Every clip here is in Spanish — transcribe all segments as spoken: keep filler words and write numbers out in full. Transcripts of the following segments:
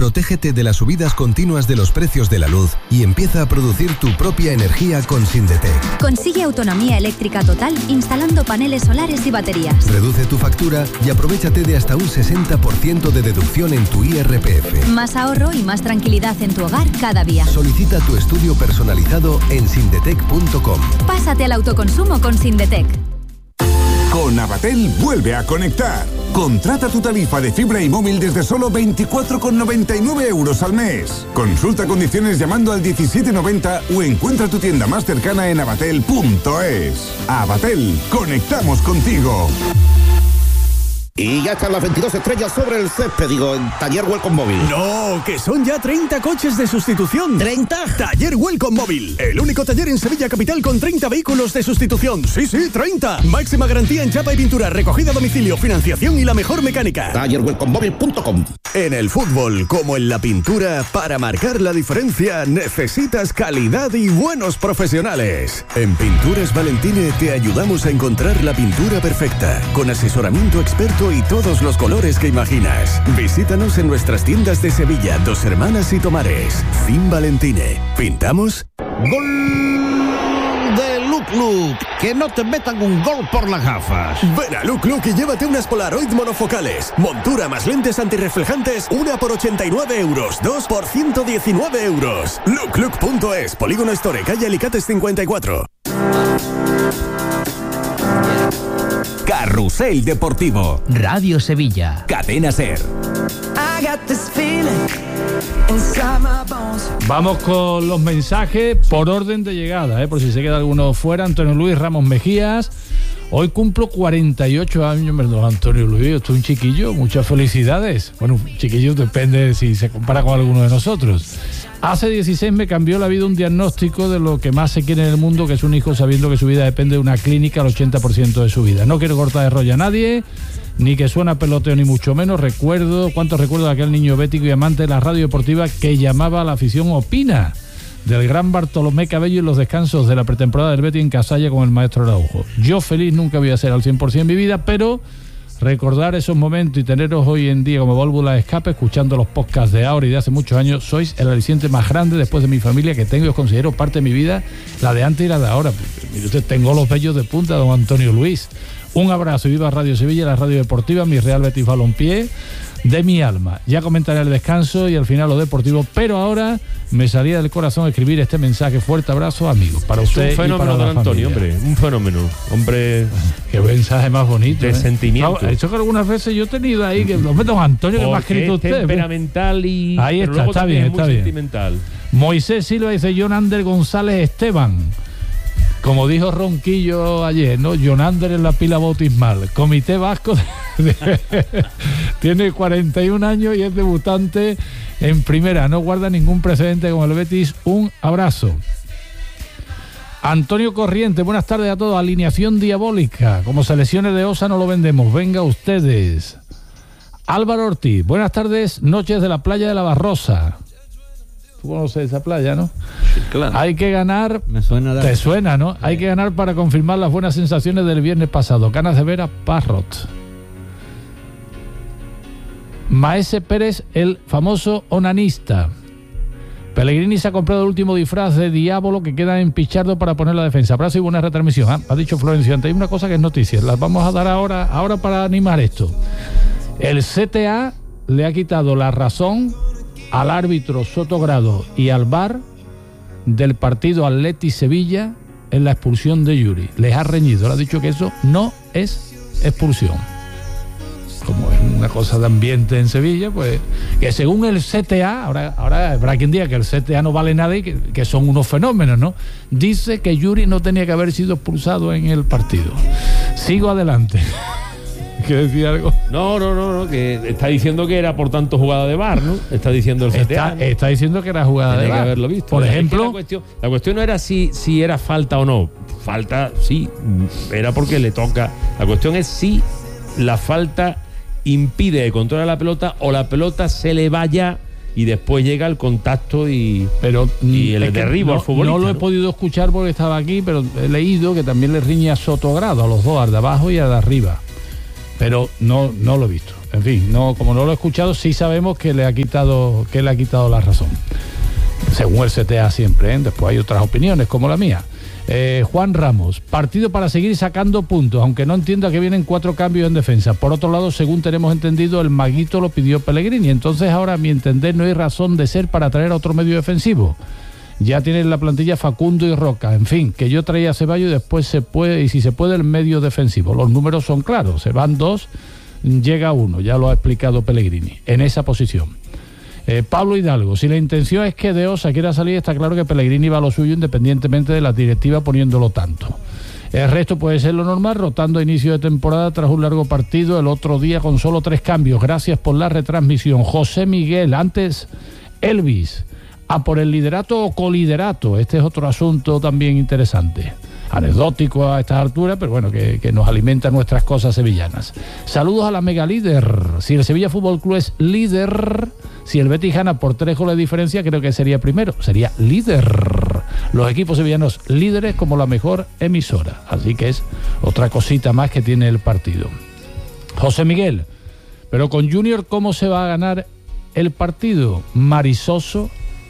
Protégete de las subidas continuas de los precios de la luz y empieza a producir tu propia energía con Sindetec. Consigue autonomía eléctrica total instalando paneles solares y baterías. Reduce tu factura y aprovéchate de hasta un sesenta por ciento de deducción en tu I R P F. Más ahorro y más tranquilidad en tu hogar cada día. Solicita tu estudio personalizado en sindetec punto com. Pásate al autoconsumo con Sindetec. Con Avatel vuelve a conectar. Contrata tu tarifa de fibra y móvil desde solo veinticuatro con noventa y nueve euros al mes. Consulta condiciones llamando al diecisiete noventa o encuentra tu tienda más cercana en avatel punto es. Avatel, conectamos contigo. Y ya están las veintidós estrellas sobre el césped, digo, en Taller Welcome Móvil. No, que son ya treinta coches de sustitución. ¿treinta? Taller Welcome Móvil, el único taller en Sevilla capital con treinta vehículos de sustitución. Sí, sí, treinta. Máxima garantía en chapa y pintura, recogida a domicilio, financiación y la mejor mecánica. taller welcome móvil punto com. En el fútbol, como en la pintura, para marcar la diferencia necesitas calidad y buenos profesionales. En Pinturas Valentine te ayudamos a encontrar la pintura perfecta, con asesoramiento experto y todos los colores que imaginas. Visítanos en nuestras tiendas de Sevilla, Dos Hermanas y Tomares. Fin Valentine. ¿Pintamos? ¡Gol de Look Look! Que no te metan un gol por las gafas. Ven a Look Look y llévate unas Polaroid monofocales. Montura más lentes antirreflejantes, una por ochenta y nueve euros, dos por ciento diecinueve euros. look look punto es, Polígono Store, calle Alicates cincuenta y cuatro. Carrusel Deportivo. Radio Sevilla. Cadena Ser. Vamos con los mensajes por orden de llegada, ¿eh? Por si se queda alguno fuera. Antonio Luis Ramos Mejías. Hoy cumplo cuarenta y ocho años, perdón, Antonio Luis, yo estoy un chiquillo, muchas felicidades. Bueno, chiquillo depende si se compara con alguno de nosotros. Hace dieciséis me cambió la vida un diagnóstico de lo que más se quiere en el mundo, que es un hijo sabiendo que su vida depende de una clínica al ochenta por ciento de su vida. No quiero cortar de rollo a nadie, ni que suena peloteo ni mucho menos. Recuerdo, cuántos recuerdo de aquel niño bético y amante de la radio deportiva que llamaba a la afición Opina, del gran Bartolomé Cabello en los descansos de la pretemporada del Betis en Casalla con el maestro Araujo. Yo feliz nunca voy a ser al cien por ciento en mi vida, pero recordar esos momentos y teneros hoy en día como válvula de escape, escuchando los podcasts de ahora y de hace muchos años, sois el aliciente más grande después de mi familia que tengo y os considero parte de mi vida, la de antes y la de ahora. Mire usted, tengo los vellos de punta, don Antonio Luis. Un abrazo y viva Radio Sevilla, la radio deportiva, mi Real Betis Balompié, de mi alma. Ya comentaré el descanso y al final lo deportivo, pero ahora me salía del corazón escribir este mensaje. Fuerte abrazo, amigos, para usted un fenómeno, y para don Antonio, hombre, un fenómeno, hombre. Qué mensaje más bonito, de ¿eh? sentimiento. Claro, eso que algunas veces yo he tenido ahí, que hombre, don Antonio, que me ha escrito usted. Temperamental y ahí está, está bien, está bien. Sentimental. Moisés Silva dice Jonander González Esteban. Como dijo Ronquillo ayer, ¿no? Jonander en la pila bautismal. Comité Vasco de, de, tiene cuarenta y un años y es debutante en primera. No guarda ningún precedente con el Betis. Un abrazo. Antonio Corriente, buenas tardes a todos. Alineación diabólica. Como selecciones de Osa no lo vendemos. Venga ustedes. Álvaro Ortiz, buenas tardes. Noches de la playa de la Barrosa. Tú conoces esa playa, ¿no? Sí, claro. Hay que ganar. Me suena de... Te suena, ¿no? Sí. Hay que ganar para confirmar las buenas sensaciones del viernes pasado. Ganas de ver a Parrot. Maese Pérez, el famoso onanista. Pellegrini se ha comprado el último disfraz de diablo que queda en Pichardo para poner la defensa. Abrazo y buena retransmisión. ¿eh? Ha dicho Florencio antes. Hay una cosa que es noticia. Las vamos a dar ahora, ahora para animar esto. El C T A le ha quitado la razón al árbitro Sotogrado y al V A R del partido Atleti Sevilla en la expulsión de Yuri. Les ha reñido, le ha dicho que eso no es expulsión. Como es una cosa de ambiente en Sevilla, pues que según el C T A, ahora, ahora habrá quien diga que el C T A no vale nada y que, que son unos fenómenos, ¿no? Dice que Yuri no tenía que haber sido expulsado en el partido. Sigo adelante. ¿Quieres decir algo? No, no, no, no, que está diciendo que era por tanto jugada de V A R, ¿no? Está diciendo el C T A. Está, ¿no? Está diciendo que era jugada Tenía de V A R. que haberlo visto. Por es ejemplo. que la, cuestión, la cuestión no era si, si era falta o no. Falta, sí, era porque le toca. La cuestión es si la falta impide que controle la pelota o la pelota se le vaya y después llega el contacto y, pero, y el derribo no, al futbolista. No lo he ¿no? podido escuchar porque estaba aquí, pero he leído que también le riñe a Sotogrado, a los dos, al de abajo y al de arriba. pero no, no lo he visto. En fin, no, como no lo he escuchado, sí sabemos que le ha quitado, que le ha quitado la razón. Según el C T A siempre, ¿eh? Después hay otras opiniones, como la mía. Eh, Juan Ramos, partido para seguir sacando puntos, aunque no entiendo a qué vienen cuatro cambios en defensa. Por otro lado, según tenemos entendido, el Maguito lo pidió Pellegrini, entonces ahora a mi entender no hay razón de ser para traer a otro medio defensivo. Ya tienen la plantilla Facundo y Roca, en fin, que yo traía a Ceballos y después se puede, y si se puede el medio defensivo. Los números son claros, se van dos, llega uno, ya lo ha explicado Pellegrini, en esa posición. Eh, Pablo Hidalgo, si la intención es que De Osa quiera salir, está claro que Pellegrini va a lo suyo independientemente de la directiva poniéndolo tanto. El resto puede ser lo normal, rotando a inicio de temporada tras un largo partido el otro día con solo tres cambios. Gracias por la retransmisión. José Miguel, antes Elvis, a por el liderato o coliderato. Este es otro asunto también interesante, anecdótico a estas alturas, pero bueno, que, que nos alimenta nuestras cosas sevillanas. Saludos a la mega líder. Si el Sevilla Fútbol Club es líder, si el Betis gana por tres goles de diferencia, creo que sería primero, sería líder. Los equipos sevillanos líderes como la mejor emisora, así que es otra cosita más que tiene el partido. José Miguel, pero con Junior, ¿cómo se va a ganar el partido? Marisoso.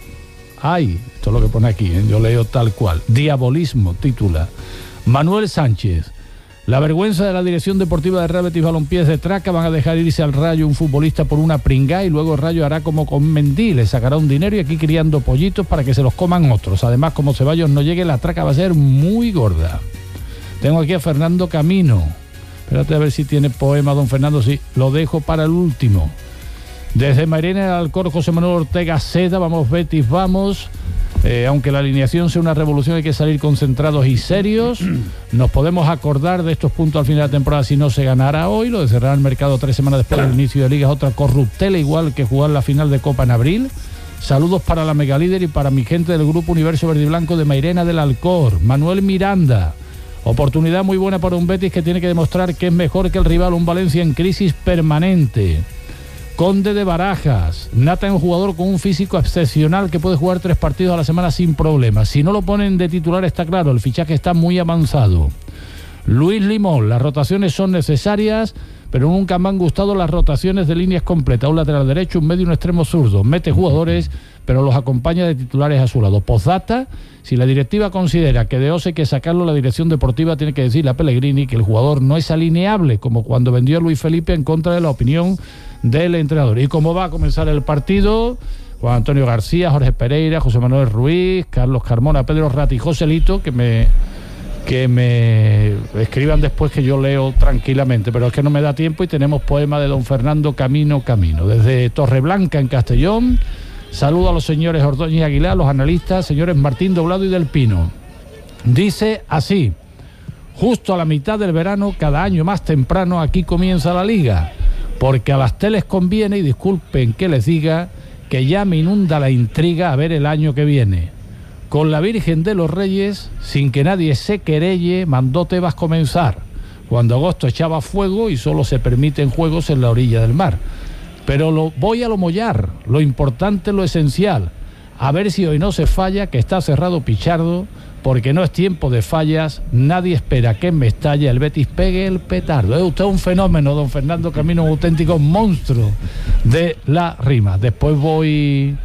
Ay, esto es lo que pone aquí, ¿eh? Yo leo tal cual. Diabolismo, titula. Manuel Sánchez. La vergüenza de la dirección deportiva de Real Betis Balompié de Traca. Van a dejar irse al Rayo un futbolista por una pringá y luego el Rayo hará como con Mendy, le sacará un dinero y aquí criando pollitos para que se los coman otros. Además, como Ceballos no llegue, la Traca va a ser muy gorda. Tengo aquí a Fernando Camino. Espérate a ver si tiene poema, don Fernando. Sí, lo dejo para el último. Desde Mairena del Alcor, José Manuel Ortega Seda, vamos Betis, vamos. Eh, aunque la alineación sea una revolución, hay que salir concentrados y serios. Nos podemos acordar de estos puntos al final de la temporada si no se ganara hoy. Lo de cerrar el mercado tres semanas después del inicio de Liga es otra corruptela, igual que jugar la final de Copa en abril. Saludos para la megalíder y para mi gente del Grupo Universo Verde y Blanco de Mairena del Alcor. Manuel Miranda. Oportunidad muy buena para un Betis que tiene que demostrar que es mejor que el rival, un Valencia en crisis permanente. Conde de Barajas, Nata es un jugador con un físico excepcional que puede jugar tres partidos a la semana sin problemas. Si no lo ponen de titular está claro, el fichaje está muy avanzado. Luis Limón, las rotaciones son necesarias, pero nunca me han gustado las rotaciones de líneas completas. Un lateral derecho, un medio y un extremo zurdo. Mete jugadores, pero los acompaña de titulares a su lado. Postdata, si la directiva considera que de Osa hay que sacarlo, la dirección deportiva tiene que decirle a Pellegrini que el jugador no es alineable, como cuando vendió a Luis Felipe en contra de la opinión del entrenador. ¿Y cómo va a comenzar el partido? Juan Antonio García, Jorge Pereira, José Manuel Ruiz, Carlos Carmona, Pedro Rati y Joselito, que me, que me escriban después, que yo leo tranquilamente, pero es que no me da tiempo y tenemos poema de don Fernando Camino Camino. Desde Torreblanca, en Castellón, saludo a los señores Ordóñez y Aguilar, los analistas, señores Martín Doblado y del Pino. Dice así: justo a la mitad del verano, cada año más temprano, aquí comienza la Liga. Porque a las teles conviene, y disculpen que les diga, que ya me inunda la intriga a ver el año que viene. Con la Virgen de los Reyes, sin que nadie se querelle, mandó Tebas comenzar, cuando agosto echaba fuego y solo se permiten juegos en la orilla del mar. Pero lo, voy a lo mollar, lo importante, lo esencial. A ver si hoy no se falla, que está cerrado Pichardo, porque no es tiempo de fallas, nadie espera que en Mestalla el Betis pegue el petardo. Es usted un fenómeno, don Fernando Camino, un auténtico monstruo de la rima. Después voy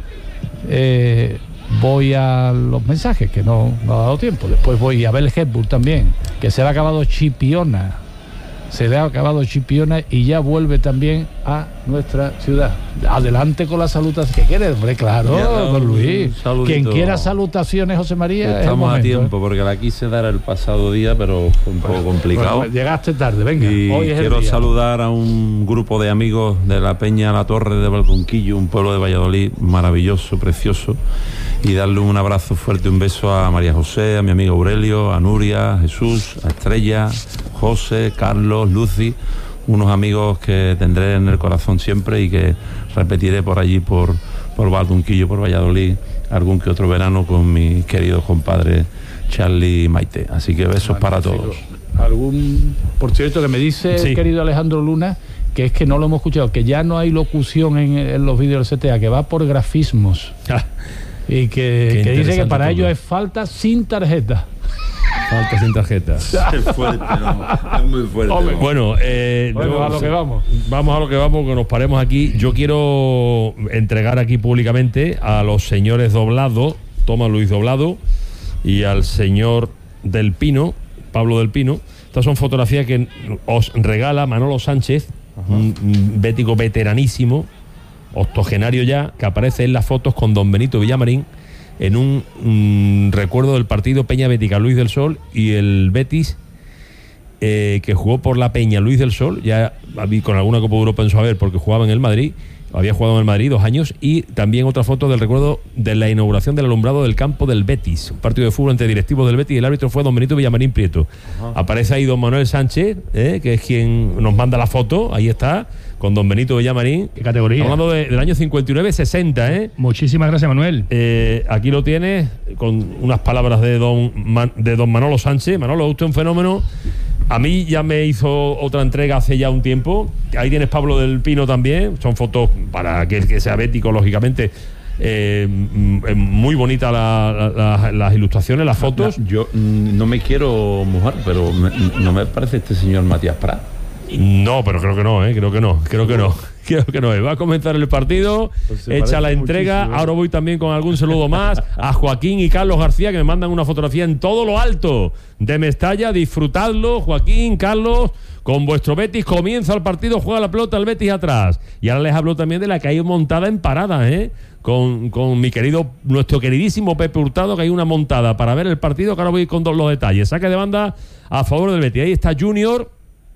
eh, voy a los mensajes, que no me ha dado tiempo. Después voy a Bel Hepburn también, que se le ha acabado Chipiona. Se le ha acabado Chipiona y ya vuelve también a nuestra ciudad. Adelante con las salutaciones. ¿Qué quieres, hombre? Claro, don Luis. Quien quiera salutaciones, José María. Estamos momento, a tiempo, ¿eh? porque la quise dar el pasado día, pero fue un poco bueno, complicado. Bueno, llegaste tarde, venga. Y hoy es quiero el día. saludar a un grupo de amigos de la Peña La Torre de Valconquillo, un pueblo de Valladolid maravilloso, precioso, y darle un abrazo fuerte, un beso a María José, a mi amigo Aurelio, a Nuria, a Jesús, a Estrella, José, Carlos, Lucy, unos amigos que tendré en el corazón siempre y que repetiré por allí, por, por Valconquillo, por Valladolid, algún que otro verano con mis queridos compadres Charlie y Maite. Así que besos para todos. Algún, por cierto, que me dice Sí. el querido Alejandro Luna, que es que no lo hemos escuchado, que ya no hay locución en, en los vídeos del C T A, que va por grafismos. Ah, Y que, que dice que para todo. ellos es falta sin tarjeta. Falta sin tarjeta. Es fuerte, no, es muy fuerte. Hombre, Bueno, eh, Bueno, yo- a lo que vamos. Vamos a lo que vamos, que nos paremos aquí. Yo quiero entregar aquí públicamente a los señores Doblado, Tomás Luis Doblado, y al señor Del Pino, Pablo Del Pino. Estas son fotografías que os regala Manolo Sánchez, un, un bético veteranísimo, octogenario ya, que aparece en las fotos con don Benito Villamarín en un, un recuerdo del partido Peña Bética Luis del Sol y el Betis, eh, que jugó por la Peña Luis del Sol, ya habí- con alguna Copa de Europa en su haber, porque jugaba en el Madrid, había jugado en el Madrid dos años, y también otra foto del recuerdo de la inauguración del alumbrado del campo del Betis, un partido de fútbol entre directivos del Betis, y el árbitro fue don Benito Villamarín Prieto. Aparece ahí don Manuel Sánchez, eh, que es quien nos manda la foto, ahí está, con don Benito Villamarín. ¿Qué categoría? Hablando de- del año cincuenta y nueve sesenta, ¿eh? Muchísimas gracias, Manuel. Eh, aquí lo tienes con unas palabras de don, Man- de don Manolo Sánchez. Manolo, usted es un fenómeno. A mí ya me hizo otra entrega hace ya un tiempo. Ahí tienes Pablo del Pino también. Son fotos para que el que sea bético, lógicamente. Eh, mm, muy bonita la- la- la- las ilustraciones, las fotos. Yo mm, no me quiero mojar, pero me- no me parece este señor Matías Prat. No, pero creo que no, ¿eh? Creo que no, creo que no. Creo que no. Va a comenzar el partido, Pues se hecha parece la entrega. muchísimo, ¿eh? Ahora voy también con algún saludo más a Joaquín y Carlos García, que me mandan una fotografía en todo lo alto de Mestalla. Disfrutadlo, Joaquín, Carlos, con vuestro Betis. Comienza el partido, juega la pelota el Betis atrás. Y ahora les hablo también de la que hay montada en parada, ¿eh? Con, con mi querido, nuestro queridísimo Pepe Hurtado, que hay una montada para ver el partido, que ahora voy con todos los detalles. Saque de banda a favor del Betis. Ahí está Junior.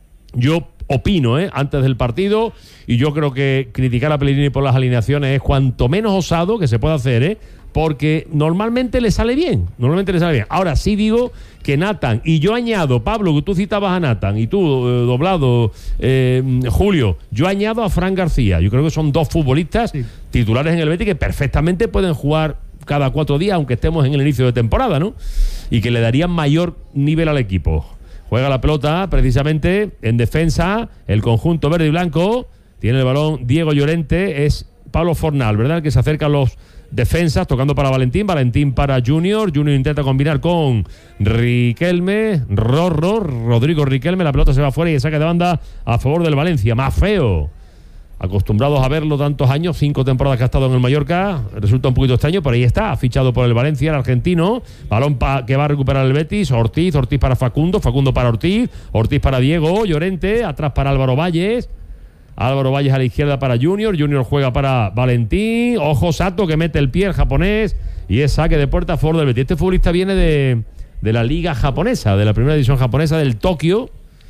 Yo opino, ¿eh? Antes del partido, y yo creo que criticar a Pellegrini por las alineaciones es cuanto menos osado que se puede hacer, ¿eh? Porque normalmente le sale bien, normalmente le sale bien. Ahora sí digo que Nathan, y yo añado, Pablo, que tú citabas a Nathan, y tú, eh, Doblado, eh, Julio, yo añado a Fran García. Yo creo que son dos futbolistas Sí. titulares en el Betis que perfectamente pueden jugar cada cuatro días, aunque estemos en el inicio de temporada, ¿no? Y que le darían mayor nivel al equipo. Juega la pelota, precisamente, en defensa, el conjunto verde y blanco. Tiene el balón Diego Llorente, es Pablo Fornal, ¿verdad? El que se acerca a los defensas, tocando para Valentín, Valentín para Junior. Junior intenta combinar con Riquelme, Rorro, Rodrigo Riquelme. La pelota se va fuera y el saque de banda a favor del Valencia. Más feo. Acostumbrados a verlo tantos años, cinco temporadas que ha estado en el Mallorca, resulta un poquito extraño, pero ahí está, fichado por el Valencia, el argentino. Balón pa, que va a recuperar el Betis, Ortiz, Ortiz para Facundo, Facundo para Ortiz, Ortiz para Diego Llorente, atrás para Álvaro Valles, Álvaro Valles a la izquierda para Junior, Junior juega para Valentín, ojo Sato que mete el pie el japonés, y es saque de puerta a favor del Betis. Este futbolista viene de, de la liga japonesa, de la primera división japonesa, del Tokio.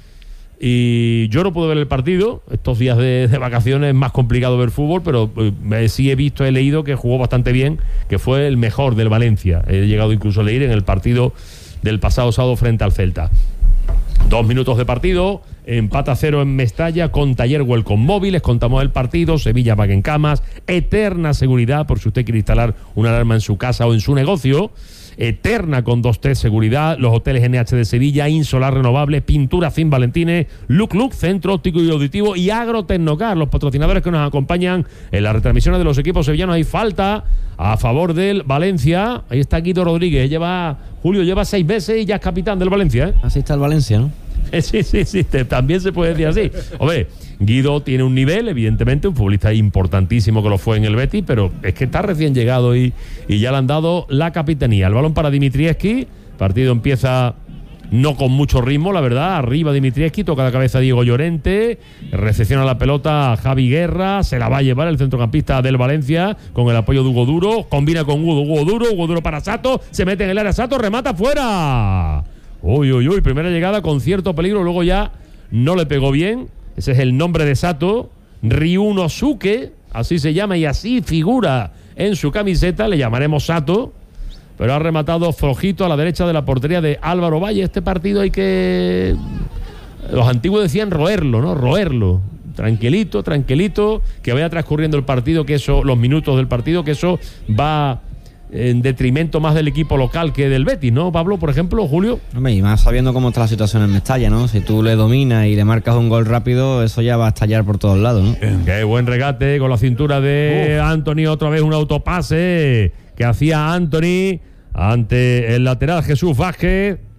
Y yo no pude ver el partido. Estos días de, de vacaciones es más complicado ver fútbol, pero eh, sí he visto, he leído que jugó bastante bien, que fue el mejor del Valencia. He llegado incluso a leer en el partido del pasado sábado frente al Celta. Dos minutos de partido, empate a cero en Mestalla con Taller Welcome Móviles. Contamos el partido, Sevilla paga en camas, eterna seguridad por si usted quiere instalar una alarma en su casa o en su negocio. Eterna con dos T seguridad, los hoteles N H de Sevilla, Insolar Renovables, Pintura Fin Valentines, Look Look, Centro Óptico y Auditivo y Agrotecnocar, los patrocinadores que nos acompañan en las retransmisiones de los equipos sevillanos. Hay falta a favor del Valencia. Ahí está Guido Rodríguez, lleva, Julio lleva seis meses y ya es capitán del Valencia, ¿eh? Así está el Valencia, ¿no? Sí, sí, sí, te, también se puede decir así. Hombre, Guido tiene un nivel, evidentemente, un futbolista importantísimo que lo fue en el Betis, pero es que está recién llegado y, y ya le han dado la capitanía. El balón para Dimitrievski, el partido empieza no con mucho ritmo, la verdad. Arriba Dimitrievski, toca la cabeza Diego Llorente, recepciona la pelota Javi Guerra, se la va a llevar el centrocampista del Valencia con el apoyo de Hugo Duro, combina con Hugo, Hugo Duro, Hugo Duro para Sato, se mete en el área Sato, remata fuera. Uy, uy, uy, primera llegada con cierto peligro, luego ya no le pegó bien. Ese es el nombre de Sato, Ryunosuke, así se llama y así figura en su camiseta, le llamaremos Sato, pero ha rematado flojito a la derecha de la portería de Álvaro Valle. Este partido hay que... Los antiguos decían roerlo, ¿no? Roerlo. Tranquilito, tranquilito, que vaya transcurriendo el partido, que eso, los minutos del partido, que eso va en detrimento más del equipo local que del Betis, ¿no, Pablo, por ejemplo, Julio? Hombre, y más sabiendo cómo está la situación en Mestalla, ¿no? Si tú le dominas y le marcas un gol rápido, eso ya va a estallar por todos lados, ¿no? Qué buen regate con la cintura de Uf. Anthony, otra vez un autopase que hacía Anthony ante el lateral Jesús Vázquez.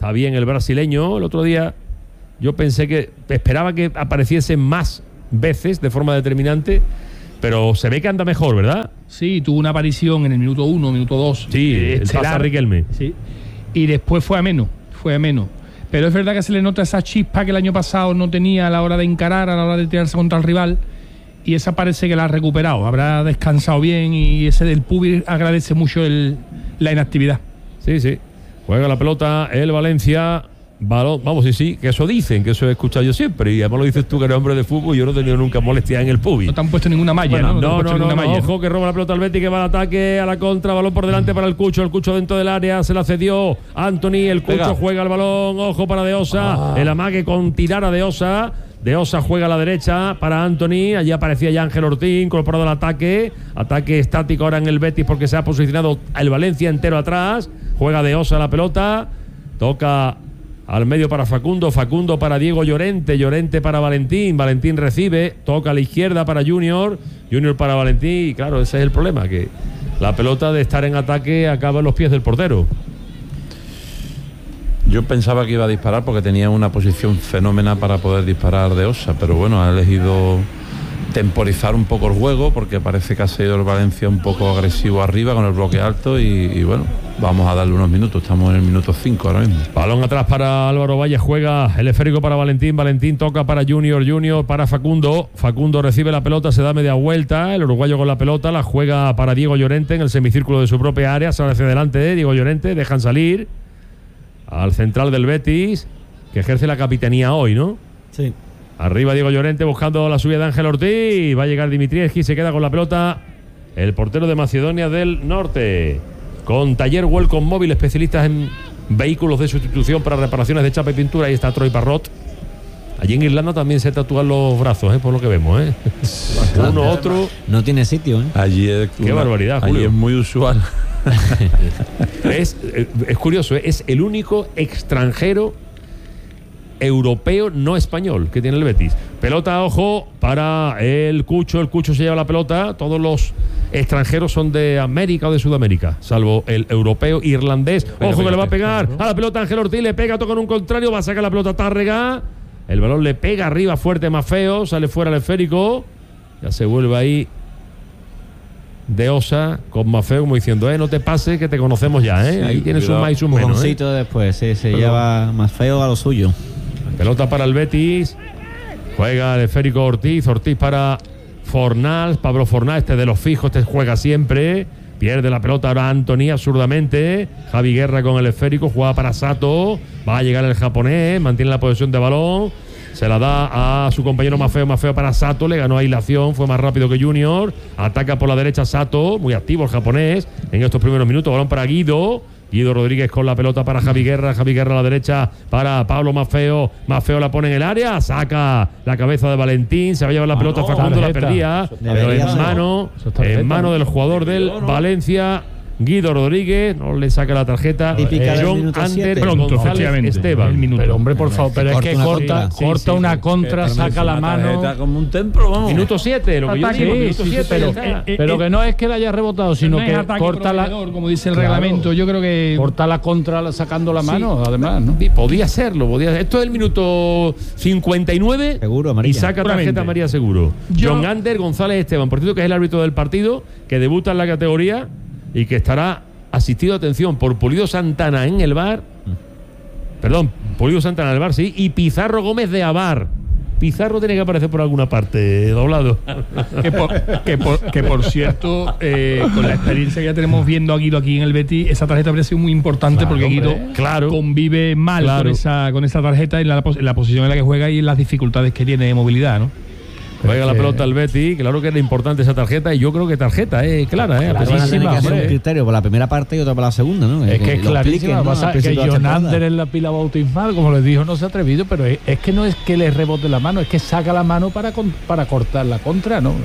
está bien el brasileño. El otro día yo pensé que esperaba que apareciese más veces de forma determinante, pero se ve que anda mejor, ¿verdad? Sí, tuvo una aparición en el minuto uno, minuto dos. Sí, eh, el pase a Riquelme. Sí. Y después fue a menos, fue a menos. Pero es verdad que se le nota esa chispa que el año pasado no tenía a la hora de encarar, a la hora de tirarse contra el rival. Y esa parece que la ha recuperado. Habrá descansado bien y ese del Pubi agradece mucho el, la inactividad. Sí, sí. Juega la pelota el Valencia. Balón, vamos, sí, sí, que eso dicen, que eso he escuchado yo siempre. Y además lo dices tú, que eres hombre de fútbol. Yo no he tenido nunca molestia en el Pubi. No te han puesto ninguna malla, bueno, ¿no? No, no, no, no, no, malla, ojo, ¿no? que roba la pelota al Betis, que va al ataque, a la contra, balón por delante para el Cucho, el Cucho dentro del área, se la cedió Anthony, el Cucho Pega. Juega el balón, ojo para De Osa, ah. el amague con tirada de Osa. De Osa juega a la derecha para Anthony. Allí aparecía ya Ángel Ortiz, incorporado al ataque. Ataque estático ahora en el Betis porque se ha posicionado el Valencia entero atrás. Juega De Osa la pelota. Toca al medio para Facundo. Facundo para Diego Llorente. Llorente para Valentín. Valentín recibe. Toca a la izquierda para Junior. Junior para Valentín. Y claro, ese es el problema, que la pelota de estar en ataque acaba en los pies del portero. Yo pensaba que iba a disparar porque tenía una posición fenómena para poder disparar De Osa, pero bueno, ha elegido temporizar un poco el juego porque parece que ha sido el Valencia un poco agresivo arriba con el bloque alto y, y bueno, vamos a darle unos minutos, estamos en el minuto cinco ahora mismo. Balón atrás para Álvaro Valle, juega el esférico para Valentín, Valentín toca para Junior, Junior para Facundo, Facundo recibe la pelota, se da media vuelta, el uruguayo con la pelota, la juega para Diego Llorente en el semicírculo de su propia área, sale hacia adelante, Diego Llorente, dejan salir al central del Betis, que ejerce la capitanía hoy, ¿no? Sí. Arriba Diego Llorente buscando la subida de Ángel Ortiz. Va a llegar Dimitrievski, se queda con la pelota el portero de Macedonia del Norte. Con Taller Welcome Móvil, especialistas en vehículos de sustitución para reparaciones de chapa y pintura. Ahí está Troy Parrot. Allí en Irlanda también se tatúan los brazos, ¿eh? Por lo que vemos, ¿eh? Uno, otro. No tiene sitio, ¿eh? Allí es Qué una, barbaridad, Julio. Allí es muy usual. es, es curioso, ¿eh? Es el único extranjero europeo no español que tiene el Betis. Pelota, ojo, para el Cucho. El Cucho se lleva la pelota. Todos los extranjeros son de América o de Sudamérica, salvo el europeo irlandés. Ojo que le va a pegar a la pelota Ángel Ortiz. Le pega, toca en un contrario. Va a sacar la pelota Tárrega. El balón le pega arriba fuerte, más feo. Sale fuera el esférico. Ya se vuelve ahí De Osa con Mafeo, como diciendo, eh, no te pases que te conocemos ya, eh. Sí, ahí tienes un más y un menos, eh. Después, sí, se Perdón. lleva Mafeo a lo suyo. Pelota para el Betis. Juega el esférico Ortiz. Ortiz para Fornals. Pablo Fornals, este de los fijos, este juega siempre. Pierde la pelota ahora Anthony absurdamente. Javi Guerra con el esférico. Juega para Sato. Va a llegar el japonés. Mantiene la posesión de balón. Se la da a su compañero Mafeo. Mafeo para Sato. Le ganó a Hilación. Fue más rápido que Junior. Ataca por la derecha Sato. Muy activo el japonés en estos primeros minutos. Balón para Guido. Guido Rodríguez con la pelota para Javi Guerra. Javi Guerra a la derecha para Pablo Mafeo. Mafeo la pone en el área. Saca la cabeza de Valentín. Se va a llevar la pelota. Ah, no, Facundo la perdía. Pero en mano, en mano del jugador del Valencia, Guido Rodríguez. No le saca la tarjeta. Eh, John Ander González Esteban. Pero hombre, por favor, pero es que corta, corta, corta sí, una sí, contra, saca la mano. Como un templo, vamos. Minuto siete, lo que yo digo. Minuto siete, pero, eh, eh, pero que no es que la haya rebotado, sino no que corta la, como dice el claro, reglamento. Yo creo que corta la contra sacando la mano, sí, además, ¿no? Podía serlo, podía ser. Esto es el minuto cincuenta y nueve. Seguro, amarilla. Y saca tarjeta María seguro. Yo, John Ander González Esteban, por cierto, que es el árbitro del partido, que debuta en la categoría y que estará asistido, atención, por Pulido Santana en el V A R. Perdón, Pulido Santana en el V A R, sí. Y Pizarro Gómez de Avar. Pizarro tiene que aparecer por alguna parte, doblado. Que por, que por, que por cierto, eh, con la experiencia que ya tenemos viendo a Guido aquí en el Betis, esa tarjeta habría sido muy importante, claro, porque Guido hombre, claro, convive mal claro. con, esa, con esa tarjeta en la, en la posición en la que juega y en las dificultades que tiene de movilidad, ¿no? Juega la pelota al Betis, claro que era importante esa tarjeta, y yo creo que tarjeta, eh, clara, eh, claro, van a tener que hacer un criterio por la primera parte y otra por la segunda, ¿no? Es que, que es clarísima, ¿no? Pasa que John Ander en la pila bautismal, como les dijo, no se ha atrevido, pero es, es que no es que le rebote la mano, es que saca la mano para, para cortar la contra, ¿no?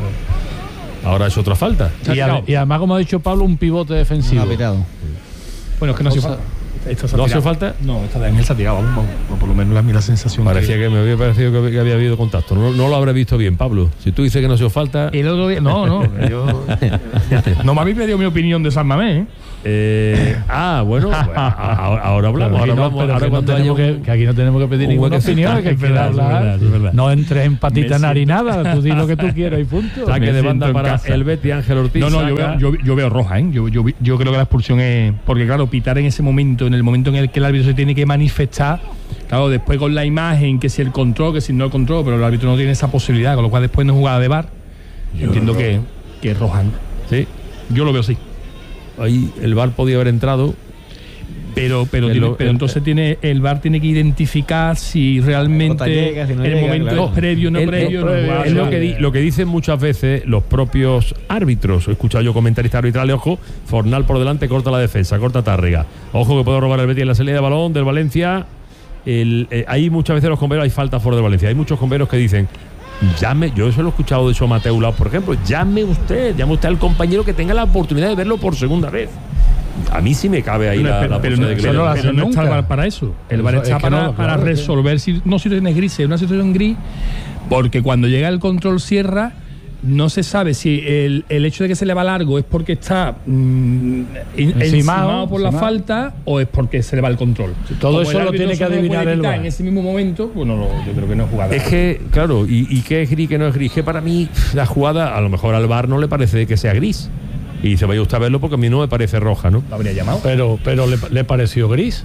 Ahora es otra falta. Y, a, y además, como ha dicho Pablo, un pivote defensivo. No, bueno, es que no hace falta. ¿No hace falta? No, esta de Ángel se ha tirado, vamos, o por lo menos la, la sensación. Parecía que, que me había parecido que, que había habido contacto. No, no lo habré visto bien, Pablo. Si tú dices que no se os falta. El otro día, no, no. Yo, ya No me habéis pedido mi opinión de San Mamés, ¿eh? Eh, ah, bueno, pues, ahora, ahora hablamos, ahora no, hablamos. pero Ahora que, no cuando tenemos haya que, que aquí no tenemos que pedir un ninguna huequecito, opinión, que es quiera verdad, es hablar. verdad, es verdad. No entres en patita Me nada y siento- nada, tú di lo que tú quieras y punto. saque Me de banda siento en para casa. el Betis, Ángel Ortiz. No, no, yo saca- veo, yo, yo veo roja, ¿eh? Yo, yo, yo creo que la expulsión es. Porque, claro, pitar en ese momento, en el momento en el que el árbitro se tiene que manifestar, claro, después con la imagen, que si el control, que si no el control, pero el árbitro no tiene esa posibilidad, con lo cual después no es jugada de VAR. Yo entiendo que, que es roja, ¿no? Sí, Yo lo veo así. ahí el V A R podía haber entrado. Pero, pero, Que tiene- lo- pero el- entonces tiene el VAR tiene que identificar si realmente llega, si no el llega, momento claro. es previo, no El- previo, el- no es jugada, lo no. que, di- lo que dicen muchas veces los propios árbitros. He escuchado yo comentaristas arbitrales, ojo, Fornal por delante, corta la defensa, corta Tárrega. Ojo que puede robar el Betis en la salida de balón del Valencia. El, eh, ahí muchas veces los compañeros hay falta fuera de Valencia. Hay muchos compañeros que dicen, llame, yo eso lo he escuchado de hecho a Mateo Lau, por ejemplo, llame usted, llame usted al compañero que tenga la oportunidad de verlo por segunda vez. A mí sí me cabe ahí Pero, la, pero- la pero posibilidad no, de que pero le- lo no- hacen pero no está el nunca. VAR para eso. El Eso VAR es está que para, no, para claro, que- resolver si, no situaciones grises, una situación gris, porque cuando llega el control sierra, no se sabe si el, el hecho de que se le va largo es porque está mm, en- Encimado, encimado por la encimado. falta o es porque se le va el control. todo Como eso el lo árbitro tiene que solo lo adivinar puede el quitar VAR. en ese mismo momento, bueno, lo- yo creo que no es jugada. Es que, claro, y, y qué es gris, qué no es gris. Que para mí la jugada, a lo mejor al V A R no le parece que sea gris. Y se vaya usted a verlo porque a mí no me parece roja, ¿no? lo habría llamado. Pero, pero le, le pareció gris.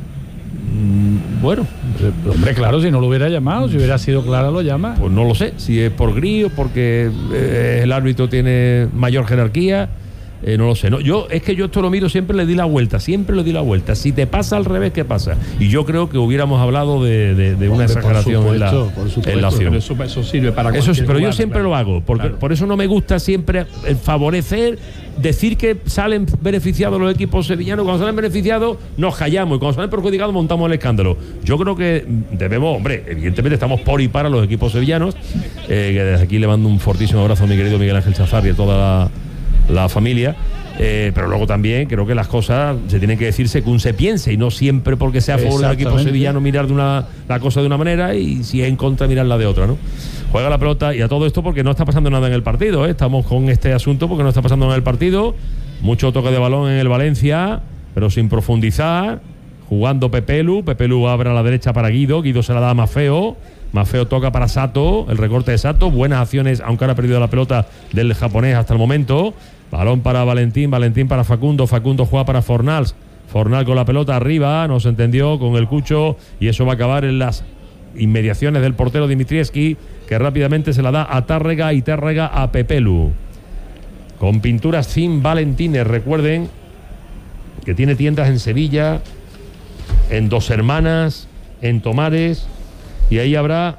Bueno, Hombre, claro, si no lo hubiera llamado, si hubiera sido clara, lo llama. pues no lo sé. Si es por gris o porque eh, el árbitro tiene mayor jerarquía, eh, no lo sé. No, yo es que yo esto lo miro, siempre le di la vuelta, siempre le di la vuelta. Si te pasa al revés, ¿qué pasa? Y yo creo que hubiéramos hablado de, de- de una Hombre, por exageración en la, supuesto, por supuesto. en la acción. Pero eso, eso sirve para Eso sí, cualquier pero yo jugada, siempre claro. lo hago, porque Claro. por eso no me gusta siempre eh, favorecer, decir que salen beneficiados los equipos sevillanos. Cuando salen beneficiados nos callamos y cuando salen perjudicados montamos el escándalo. Yo creo que debemos, hombre, evidentemente estamos por y para los equipos sevillanos, eh, que desde aquí le mando un fortísimo abrazo a mi querido Miguel Ángel Chazar y a toda la, la familia. Eh, pero luego también creo que las cosas se tienen que decir según se piense y no siempre porque sea a favor del equipo Exactamente. sevillano mirar de una, la cosa de una manera y si es en contra mirarla de otra, ¿no? Juega la pelota y a todo esto porque no está pasando nada en el partido, ¿eh? Estamos con este asunto porque no está pasando nada en el partido. Mucho toque de balón en el Valencia, pero sin profundizar. Jugando Pepelu, Pepelu abre a la derecha para Guido, Guido se la da a Mafeo. Mafeo toca para Sato, el recorte de Sato, buenas acciones, aunque ahora ha perdido la pelota del japonés hasta el momento. Balón para Valentín, Valentín para Facundo, Facundo juega para Fornals. Fornal con la pelota arriba, no se entendió con el Cucho y eso va a acabar en las inmediaciones del portero Dimitrievski, que rápidamente se la da a Tárrega y Tárrega a Pepelu. Con pinturas Zin Valentines, recuerden que tiene tiendas en Sevilla, en Dos Hermanas, en Tomares, y ahí habrá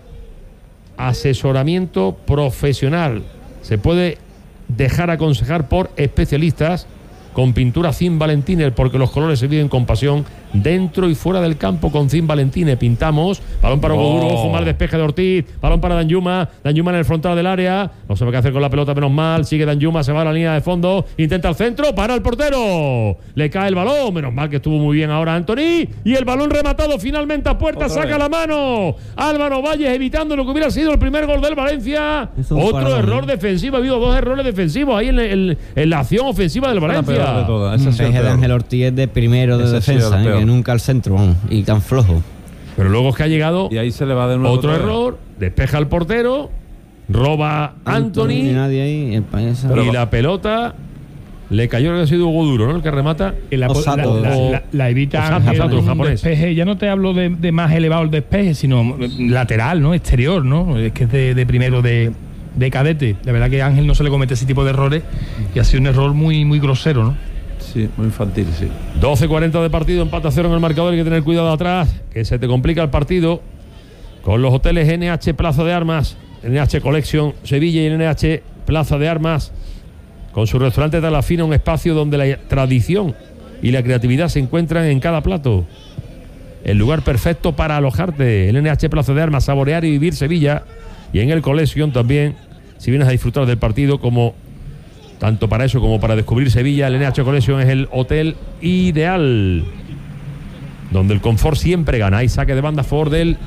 asesoramiento profesional. Se puede dejar aconsejar por especialistas con pintura Zin Valentines, porque los colores se viven con pasión dentro y fuera del campo con Zin Valentines. Pintamos, balón para Ogoduro, ojo, mal despeje de Ortiz, balón para Danjuma, Danjuma en el frontal del área, no sabe qué hacer con la pelota, menos mal, sigue Danjuma, se va a la línea de fondo, intenta el centro, para el portero, le cae el balón, menos mal que estuvo muy bien ahora Anthony, y el balón rematado finalmente a puerta, Otra saca vez. la mano, Álvaro Valles evitando lo que hubiera sido el primer gol del Valencia. Es un Otro paradón, error ¿eh? defensivo, ha habido dos errores defensivos ahí en, el- en la acción ofensiva del La peor de Valencia. todas, esa ha sido Peje de peor. Ángel Ortiz es de primero de Ese ha sido defensa, el ¿eh? peor. Que nunca al centro, vamos, y tan flojo. Pero luego es que ha llegado Y ahí se le va de nuevo. otro otra vez. error, despeja al portero, roba Ni Anthony nadie ahí, el país. y la pelota le cayó, que ha sido Hugo Duro, ¿no? El que remata. Y la, Osato, la, la- o- la- la evita Osato, Ángel, Osato, el un japonés. despeje. Ya no te hablo de, de más elevado el despeje, sino lateral, ¿no? Exterior, ¿no? Es que es de, de primero de, de cadete. La verdad que a Ángel no se le comete ese tipo de errores y ha sido un error muy, muy grosero, ¿no? Sí, muy infantil, sí. doce cuarenta de partido, empate a cero en el marcador, hay que tener cuidado atrás, que se te complica el partido. Con los hoteles N H Plaza de Armas, N H Collection Sevilla y N H Plaza de Armas, con su restaurante de la Fina, un espacio donde la tradición y la creatividad se encuentran en cada plato. El lugar perfecto para alojarte, el N H Plaza de Armas, saborear y vivir Sevilla. Y en el Collection también, si vienes a disfrutar del partido, como tanto para eso como para descubrir Sevilla, el N H Collection es el hotel ideal, donde el confort siempre gana. Hay saque de banda a favor del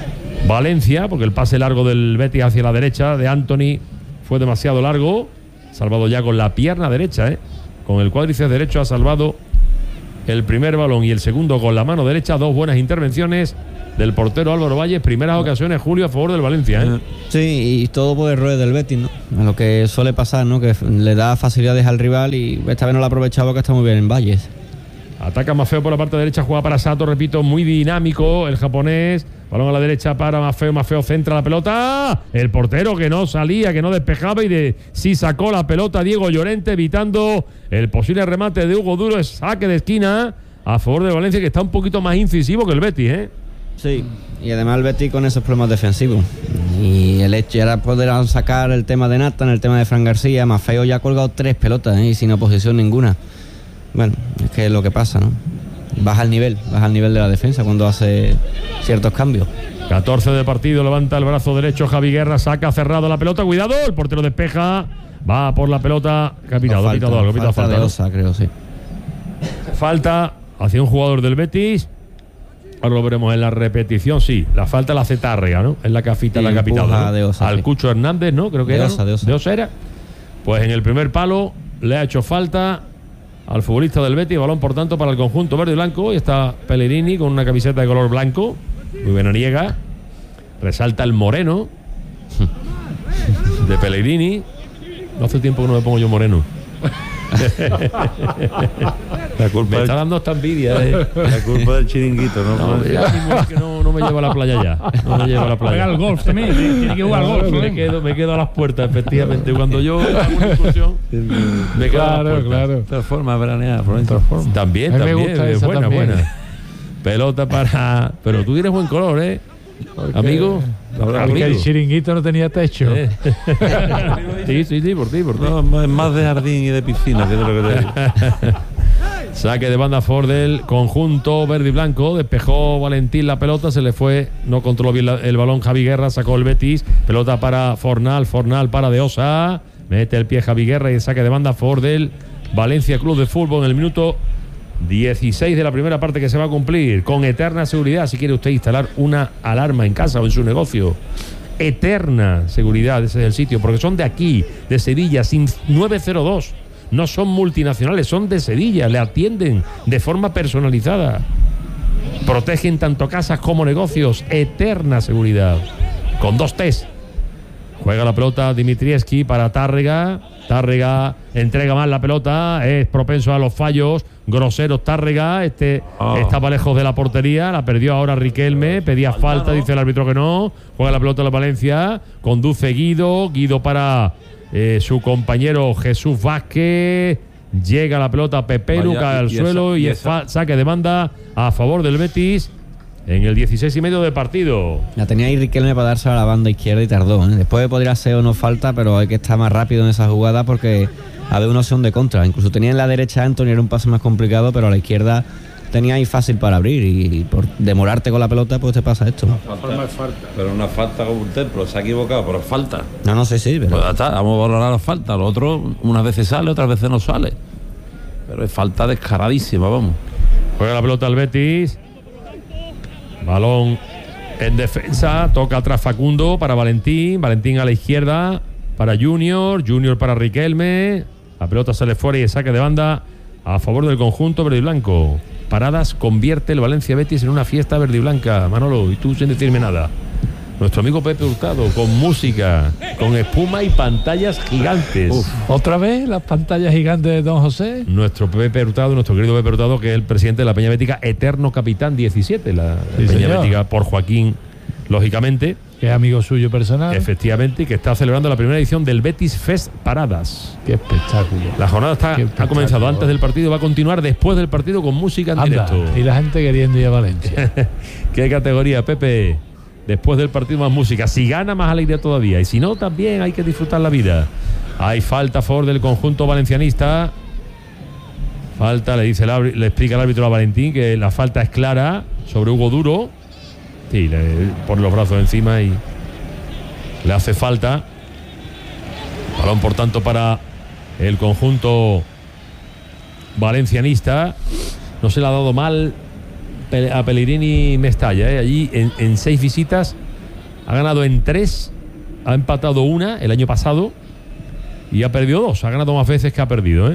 Valencia, porque el pase largo del Betis hacia la derecha de Anthony fue demasiado largo. salvado ya con la pierna derecha, ¿eh? Con el cuádriceps derecho ha salvado el primer balón y el segundo con la mano derecha. Dos buenas intervenciones del portero Álvaro Valles. Primeras ocasiones, Julio, a favor del Valencia, ¿eh? Sí, y todo por errores del Betis, ¿no? A lo que suele pasar, ¿no? Que le da facilidades al rival y esta vez no lo ha aprovechado, que está muy bien en Valles. Ataca Maffeo por la parte derecha, juega para Sato, repito, muy dinámico el japonés. Balón a la derecha para Maffeo, Maffeo centra la pelota. El portero que no salía, que no despejaba y de sí sacó la pelota Diego Llorente, evitando el posible remate de Hugo Duro. Es saque de esquina a favor de Valencia, que está un poquito más incisivo que el Betis, ¿eh? Sí, y además el Betis con esos problemas defensivos. Y el hecho, y ahora podrán sacar el tema de Nathan, el tema de Fran García. Maffeo ya ha colgado tres pelotas, ¿eh? Y sin oposición ninguna. Bueno, es que es lo que pasa, ¿no? Baja el nivel, baja el nivel de la defensa cuando hace ciertos cambios. catorce de partido, levanta el brazo derecho Javi Guerra, saca cerrado la pelota, cuidado, el portero despeja, va por la pelota, que ha pitado, ha pitado algo, ha pitado falta, falta, de ¿no? Osa, creo, sí. Falta hacia un jugador del Betis. Ahora lo veremos en la repetición, sí, la falta la hace Tárrega, ¿no? Es la que afita, Sí, la que ha pitado, ¿no? de Osa, Al sí. Cucho Hernández, ¿no? Creo que De era, Osa, ¿no? de Osa. de Osa era. Pues en el primer palo le ha hecho falta al futbolista del Betis, balón por tanto para el conjunto verde y blanco. Y está Pellegrini con una camiseta de color blanco, muy veraniega. Resalta el moreno de Pellegrini. No hace tiempo que no me pongo yo moreno. La culpa Me del- está dando esta envidia, ¿eh? La culpa del chiringuito, ¿no? No, ya mismo es que no, no me lleva a la playa ya. No me lleva a la playa. Juega al golf también, tiene que jugar al golf. Me ¿eh? quedo, me quedo a las puertas, efectivamente. Cuando yo hago una excursión, me quedo a las Claro, puertas. claro. Otra forma de veranear, Florencio. También, A mí me también. gusta eh, esa buena, también. buena. Pelota para. Pero tú tienes buen color, ¿eh? Amigo. Porque Amigo. el chiringuito no tenía techo. Eh. Sí, sí, sí, por ti, por ti. No, es más de jardín y de piscina, que es lo que te digo. Saque de banda a favor del conjunto verde y blanco. Despejó Valentín la pelota, se le fue, no controló bien la- el balón Javi Guerra, sacó el Betis. Pelota para Fornal, Fornal para De Osa. Mete el pie Javi Guerra y el saque de banda a favor del Valencia Club de Fútbol en el minuto dieciséis de la primera parte, que se va a cumplir con eterna seguridad. Si quiere usted instalar una alarma en casa o en su negocio, eterna seguridad, ese es el sitio, porque son de aquí, de Sevilla, sin nueve cero dos. No son multinacionales, son de Sevilla, le atienden de forma personalizada. Protegen tanto casas como negocios. Eterna seguridad. Con dos test. Juega la pelota Dimitrievski para Tárrega. Tárrega entrega mal la pelota. Es propenso a los fallos groseros Tárrega. Este Oh. estaba lejos de la portería. La perdió ahora Riquelme. Pedía falta, dice el árbitro que no. Juega la pelota la Valencia. Conduce Guido. Guido para eh, su compañero Jesús Vázquez. Llega la pelota Pepelu, Vaya, cae al y suelo esa- y y es esa- fa- saque de banda a favor del Betis en el dieciséis y medio de partido. La tenía ahí Riquelme para darse a la banda izquierda y tardó, ¿eh? Después podría ser o no falta, pero hay que estar más rápido en esa jugada porque había una opción de contra. Incluso tenía en la derecha a Anthony, era un pase más complicado, pero a la izquierda tenía ahí fácil para abrir y, y por demorarte con la pelota pues te pasa esto. Pero una falta como un templo, se ha equivocado, pero es falta. No, no sé, sí, pero... Pues ya está, vamos a valorar la falta. Lo otro, unas veces sale, otras veces no sale. Pero es falta descaradísima, vamos. Juega la pelota al Betis. Balón en defensa. Toca atrás Facundo para Valentín. Valentín a la izquierda para Junior. Junior para Riquelme. La pelota sale fuera y el saque de banda a favor del conjunto verde y blanco. Paradas convierte el Valencia Betis en una fiesta verde y blanca. Manolo, y tú sin decirme nada. Nuestro amigo Pepe Hurtado, con música, con espuma y pantallas gigantes. Uf. Otra vez las pantallas gigantes de Don José. Nuestro Pepe Hurtado, nuestro querido Pepe Hurtado, que es el presidente de la Peña Bética, eterno capitán diecisiete, la Sí, Peña señor. Bética por Joaquín, lógicamente. Que es amigo suyo personal. Efectivamente, y que está celebrando la primera edición del Betis Fest Paradas. Qué espectáculo. La jornada está, Qué ha espectáculo. comenzado antes del partido, va a continuar después del partido con música en Anda, directo. y la gente queriendo ir a Valencia. ¿Qué categoría, Pepe? Después del partido más música. Si gana, más alegría todavía. Y si no, también hay que disfrutar la vida. Hay falta a favor del conjunto valencianista. Falta, le dice el árbitro- le explica el árbitro a Valentín que la falta es clara sobre Hugo Duro. Sí, le pone los brazos encima y le hace falta. Balón, por tanto, para el conjunto valencianista. No se le ha dado mal a Pellegrini Mestalla, ¿eh? Allí en, en seis visitas ha ganado en tres, ha empatado una el año pasado y ha perdido dos. Ha ganado más veces que ha perdido, ¿eh?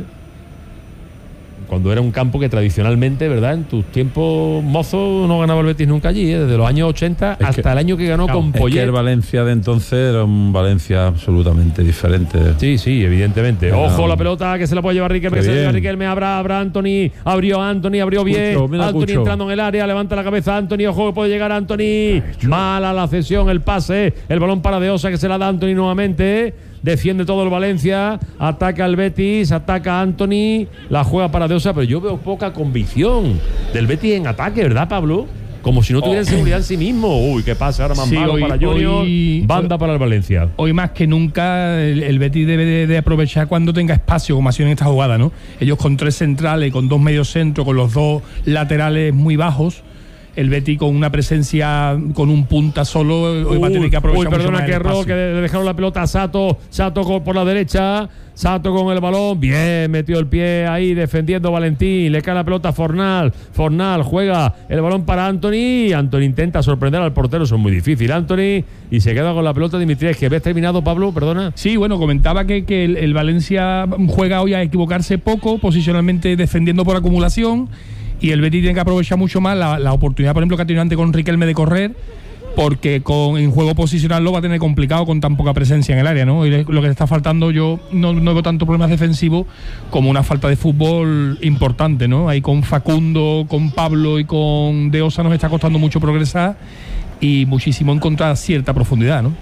Cuando era un campo que tradicionalmente, ¿verdad? En tus tiempos mozos no ganaba el Betis nunca allí, ¿eh? Desde los años ochenta es hasta que, el año que ganó, claro, con Poyet. Es que el Valencia de entonces era un Valencia absolutamente diferente. Sí, sí, evidentemente. Era... Ojo la pelota que se la puede llevar Riquelme, que se la lleva Riquelme, abra, abra Anthony, abrió Anthony, abrió bien. Cucho, Anthony Cucho. Entrando en el área, levanta la cabeza Anthony, ojo que puede llegar Anthony. Mala la cesión, el pase, el balón para De Osa que se la da Anthony nuevamente. Defiende todo el Valencia, ataca el Betis, ataca a Anthony, la juega para De Osa, pero yo veo poca convicción del Betis en ataque, ¿verdad, Pablo? Como si no tuviera oh. seguridad en sí mismo. Uy, ¿qué pasa? Ahora más sí, malo hoy, para Junior, hoy, banda hoy, para el Valencia. Hoy más que nunca el, el Betis debe de, de aprovechar cuando tenga espacio, como ha sido en esta jugada, ¿no? Ellos con tres centrales, con dos mediocentros, con los dos laterales muy bajos. El Betis con una presencia, con un punta solo, hoy va a tener que aprovechar. Uy, perdona que error, que le dejaron la pelota a Sato. Sato por la derecha. Sato con el balón. Bien, metió el pie ahí defendiendo Valentín. Le cae la pelota a Fornal. Fornal juega el balón para Anthony. Anthony intenta sorprender al portero. Eso es muy difícil, Anthony. Y se queda con la pelota Dimitrievski. ¿Que ves terminado, Pablo? Perdona. Sí, bueno, comentaba que, que el, el Valencia juega hoy a equivocarse poco, posicionalmente defendiendo por acumulación. Y el Betis tiene que aprovechar mucho más la, la oportunidad, por ejemplo, que ha tenido antes con Riquelme de correr, porque con en juego posicional lo va a tener complicado con tan poca presencia en el área, ¿no? Y lo que le está faltando, yo no, no veo tanto problemas defensivos como una falta de fútbol importante, ¿no? Ahí con Facundo, con Pablo y con De Osa nos está costando mucho progresar y muchísimo encontrar cierta profundidad, ¿no?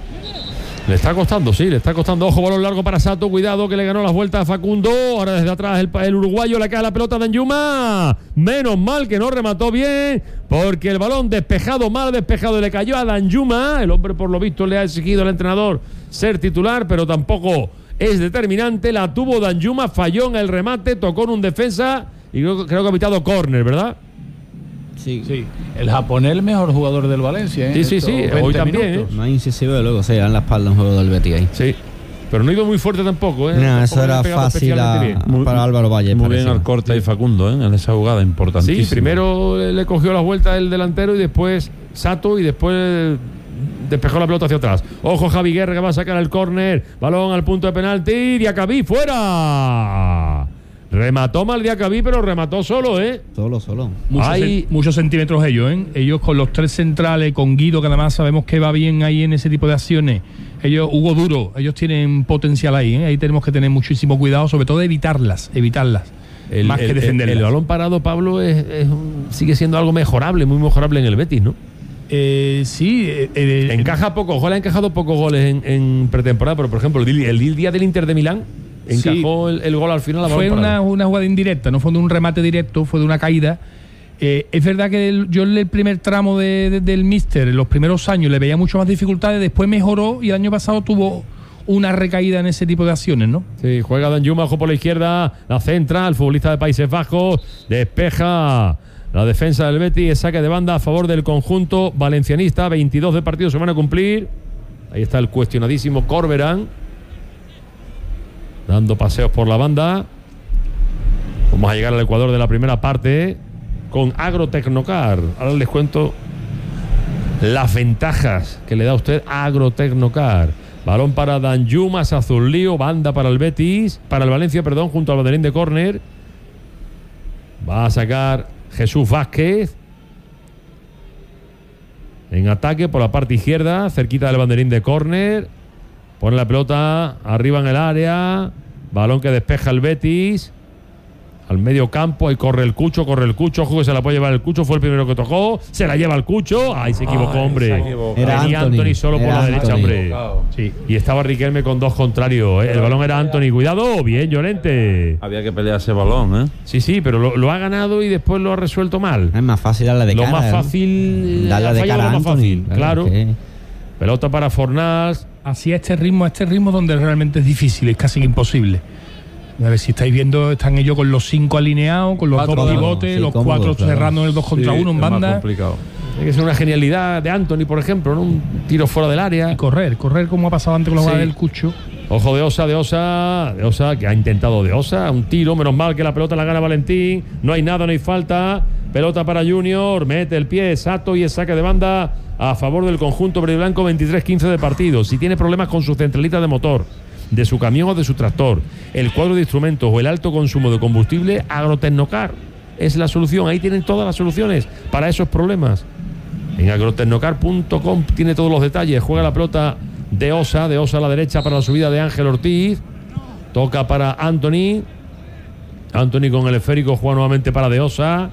Le está costando, sí, le está costando. Ojo, balón largo para Sato, cuidado que le ganó las vueltas a Facundo. Ahora desde atrás el, el uruguayo le cae la pelota a Danjuma. Menos mal que no remató bien, porque el balón despejado, mal despejado, le cayó a Danjuma. El hombre, por lo visto, le ha exigido al entrenador ser titular, pero tampoco es determinante. La tuvo Danjuma, falló en el remate, tocó en un defensa y creo, creo que ha evitado córner, ¿verdad? Sí. sí, el japonés el mejor jugador del Valencia, ¿eh? Sí, sí, sí, hoy también, ¿eh? Más incisivo de luego, se da en la espalda un juego del Betis ahí. Sí, pero no ha ido muy fuerte tampoco, ¿eh? No, eso era fácil a, muy, para Álvaro Valle. Muy bien Alcorta sí. y Facundo, ¿eh? En esa jugada importantísima. Sí, primero le cogió la vuelta el delantero y después Sato y después despejó la pelota hacia atrás. Ojo, Javi Guerra que va a sacar el córner, balón al punto de penalti, Diacabí fuera. Remató mal Diacabí, pero remató solo, ¿eh? Solo, solo. Muchos, Hay... cen, muchos centímetros ellos, ¿eh? Ellos con los tres centrales, con Guido, que además sabemos que va bien ahí en ese tipo de acciones. Ellos, Hugo Duro, ellos tienen potencial ahí, ¿eh? Ahí tenemos que tener muchísimo cuidado, sobre todo evitarlas, evitarlas. El, más el, que defenderlas. El, el balón parado, Pablo, es, es, sigue siendo algo mejorable, muy mejorable en el Betis, ¿no? Eh, sí. Eh, eh, Encaja poco, ojalá ha encajado pocos goles en, en pretemporada, pero por ejemplo, el, el día del Inter de Milán encajó sí. el, el gol al final. Fue una, una jugada indirecta, no fue de un remate directo, fue de una caída. Eh, es verdad que el, yo en el primer tramo de, de, del míster, en los primeros años, le veía mucho más dificultades, después mejoró y el año pasado tuvo una recaída en ese tipo de acciones, ¿no? Sí, juega Danjuma, ojo por la izquierda, la centra, el futbolista de Países Bajos, despeja la defensa del Betis, saque de banda a favor del conjunto valencianista, veintidós de partido se van a cumplir. Ahí está el cuestionadísimo Corberán, dando paseos por la banda. Vamos a llegar al Ecuador de la primera parte con Agrotecnocar. Ahora les cuento las ventajas que le da a usted Agrotecnocar. Balón para Danjuma, Azulío, banda para el Betis, para el Valencia, perdón, junto al banderín de córner. Va a sacar Jesús Vázquez en ataque por la parte izquierda, cerquita del banderín de córner. Pone la pelota arriba en el área. Balón que despeja el Betis. Al medio campo, ahí corre el Cucho, corre el Cucho, ojo que se la puede llevar el Cucho, fue el primero que tocó, se la lleva el Cucho, ay, se equivocó, ay, hombre. Se equivocó. Era Venía Anthony, Anthony solo por la Anthony. derecha, hombre. Sí. Y estaba Riquelme con dos contrarios, ¿eh? El balón era Anthony, cuidado, bien, Llorente. Había que pelear ese balón, ¿eh? Sí, sí, pero lo, lo ha ganado y después lo ha resuelto mal. Es más fácil darle de lo cara. Lo más fácil, darle de cara lo a más Anthony. fácil, claro. Que... Pelota para Fornals. Así a este ritmo, a este ritmo donde realmente es difícil, es casi imposible. A ver si estáis viendo, están ellos con los cinco alineados, con los cuatro, dos pivotes, sí, los cómodo, cuatro claro. cerrando en el dos contra uno sí, en banda. Más complicado. Tiene que ser una genialidad de Anthony, por ejemplo, ¿no? Un tiro fuera del área. Y correr, correr como ha pasado antes con la jugada sí. del Cucho. Ojo de Osa, de Osa, de Osa, que ha intentado de Osa. Un tiro, menos mal que la pelota la gana Valentín. No hay nada, no hay falta. Pelota para Junior, mete el pie, Sato y el saque de banda a favor del conjunto verde y blanco, veintitrés quince de partido. Si tiene problemas con su centralita de motor, de su camión o de su tractor, el cuadro de instrumentos o el alto consumo de combustible, Agrotecnocar es la solución. Ahí tienen todas las soluciones para esos problemas. En agrotecnocar punto com tiene todos los detalles. Juega la pelota de Osa, de Osa a la derecha para la subida de Ángel Ortiz. Toca para Anthony. Anthony con el esférico juega nuevamente para De Osa.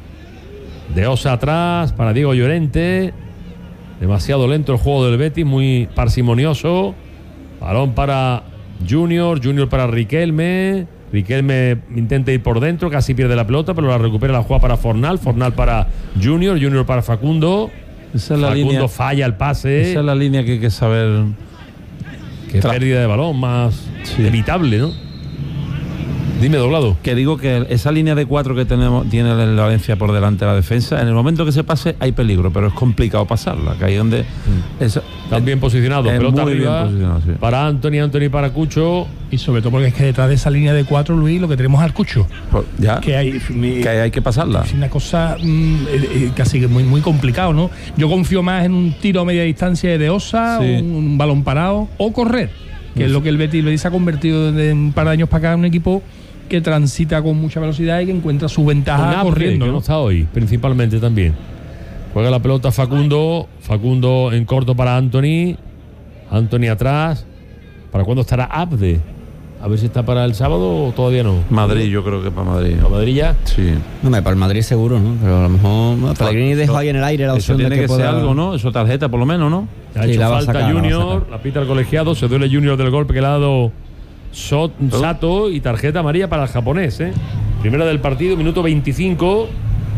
De Osa atrás para Diego Llorente. Demasiado lento el juego del Betis, muy parsimonioso. Balón para Junior, Junior para Riquelme. Riquelme intenta ir por dentro, casi pierde la pelota, pero la recupera, la juega para Fornal. Fornal para Junior, Junior para Facundo. Esa es la Facundo línea, falla el pase. Esa es la línea que hay que saber. Qué pérdida de balón más sí. evitable, ¿no? Dime, Doblado. Que digo que esa línea de cuatro que tenemos tiene el Valencia por delante de la defensa, en el momento que se pase hay peligro, pero es complicado pasarla, que ahí donde mm. es, están bien posicionados, pelota arriba posicionado, sí. Para Anthony, Anthony para Cucho. Y sobre todo porque es que detrás de esa línea de cuatro, Luis, lo que tenemos al Cucho. Pues ya, que hay, mi, que hay que pasarla. Es una cosa mmm, eh, casi muy, muy complicado, ¿no? Yo confío más en un tiro a media distancia de Osa, sí. un, un balón parado o correr, que sí. es lo que el Betis, el Betis se ha convertido de un par de años para acá en un equipo que transita con mucha velocidad y que encuentra su ventaja corriendo, que ¿no? no está hoy, principalmente también. Juega la pelota Facundo, Facundo en corto para Anthony, Anthony atrás. ¿Para cuándo estará Abde? A ver si está para el sábado o todavía no. Madrid, yo creo que para Madrid. ¿Para Madrid ya? Sí. No, para el Madrid seguro, ¿no? Pero a lo mejor no, Pellegrini dejó ahí en el aire la opción tiene de que, que ser pueda... algo, ¿no? Eso tarjeta por lo menos, ¿no? Ha sí, hecho la falta sacar, Junior, la, la pita el colegiado, se duele Junior del golpe que le ha dado Sot, Sato y tarjeta amarilla para el japonés, ¿eh? Primera del partido, minuto veinticinco.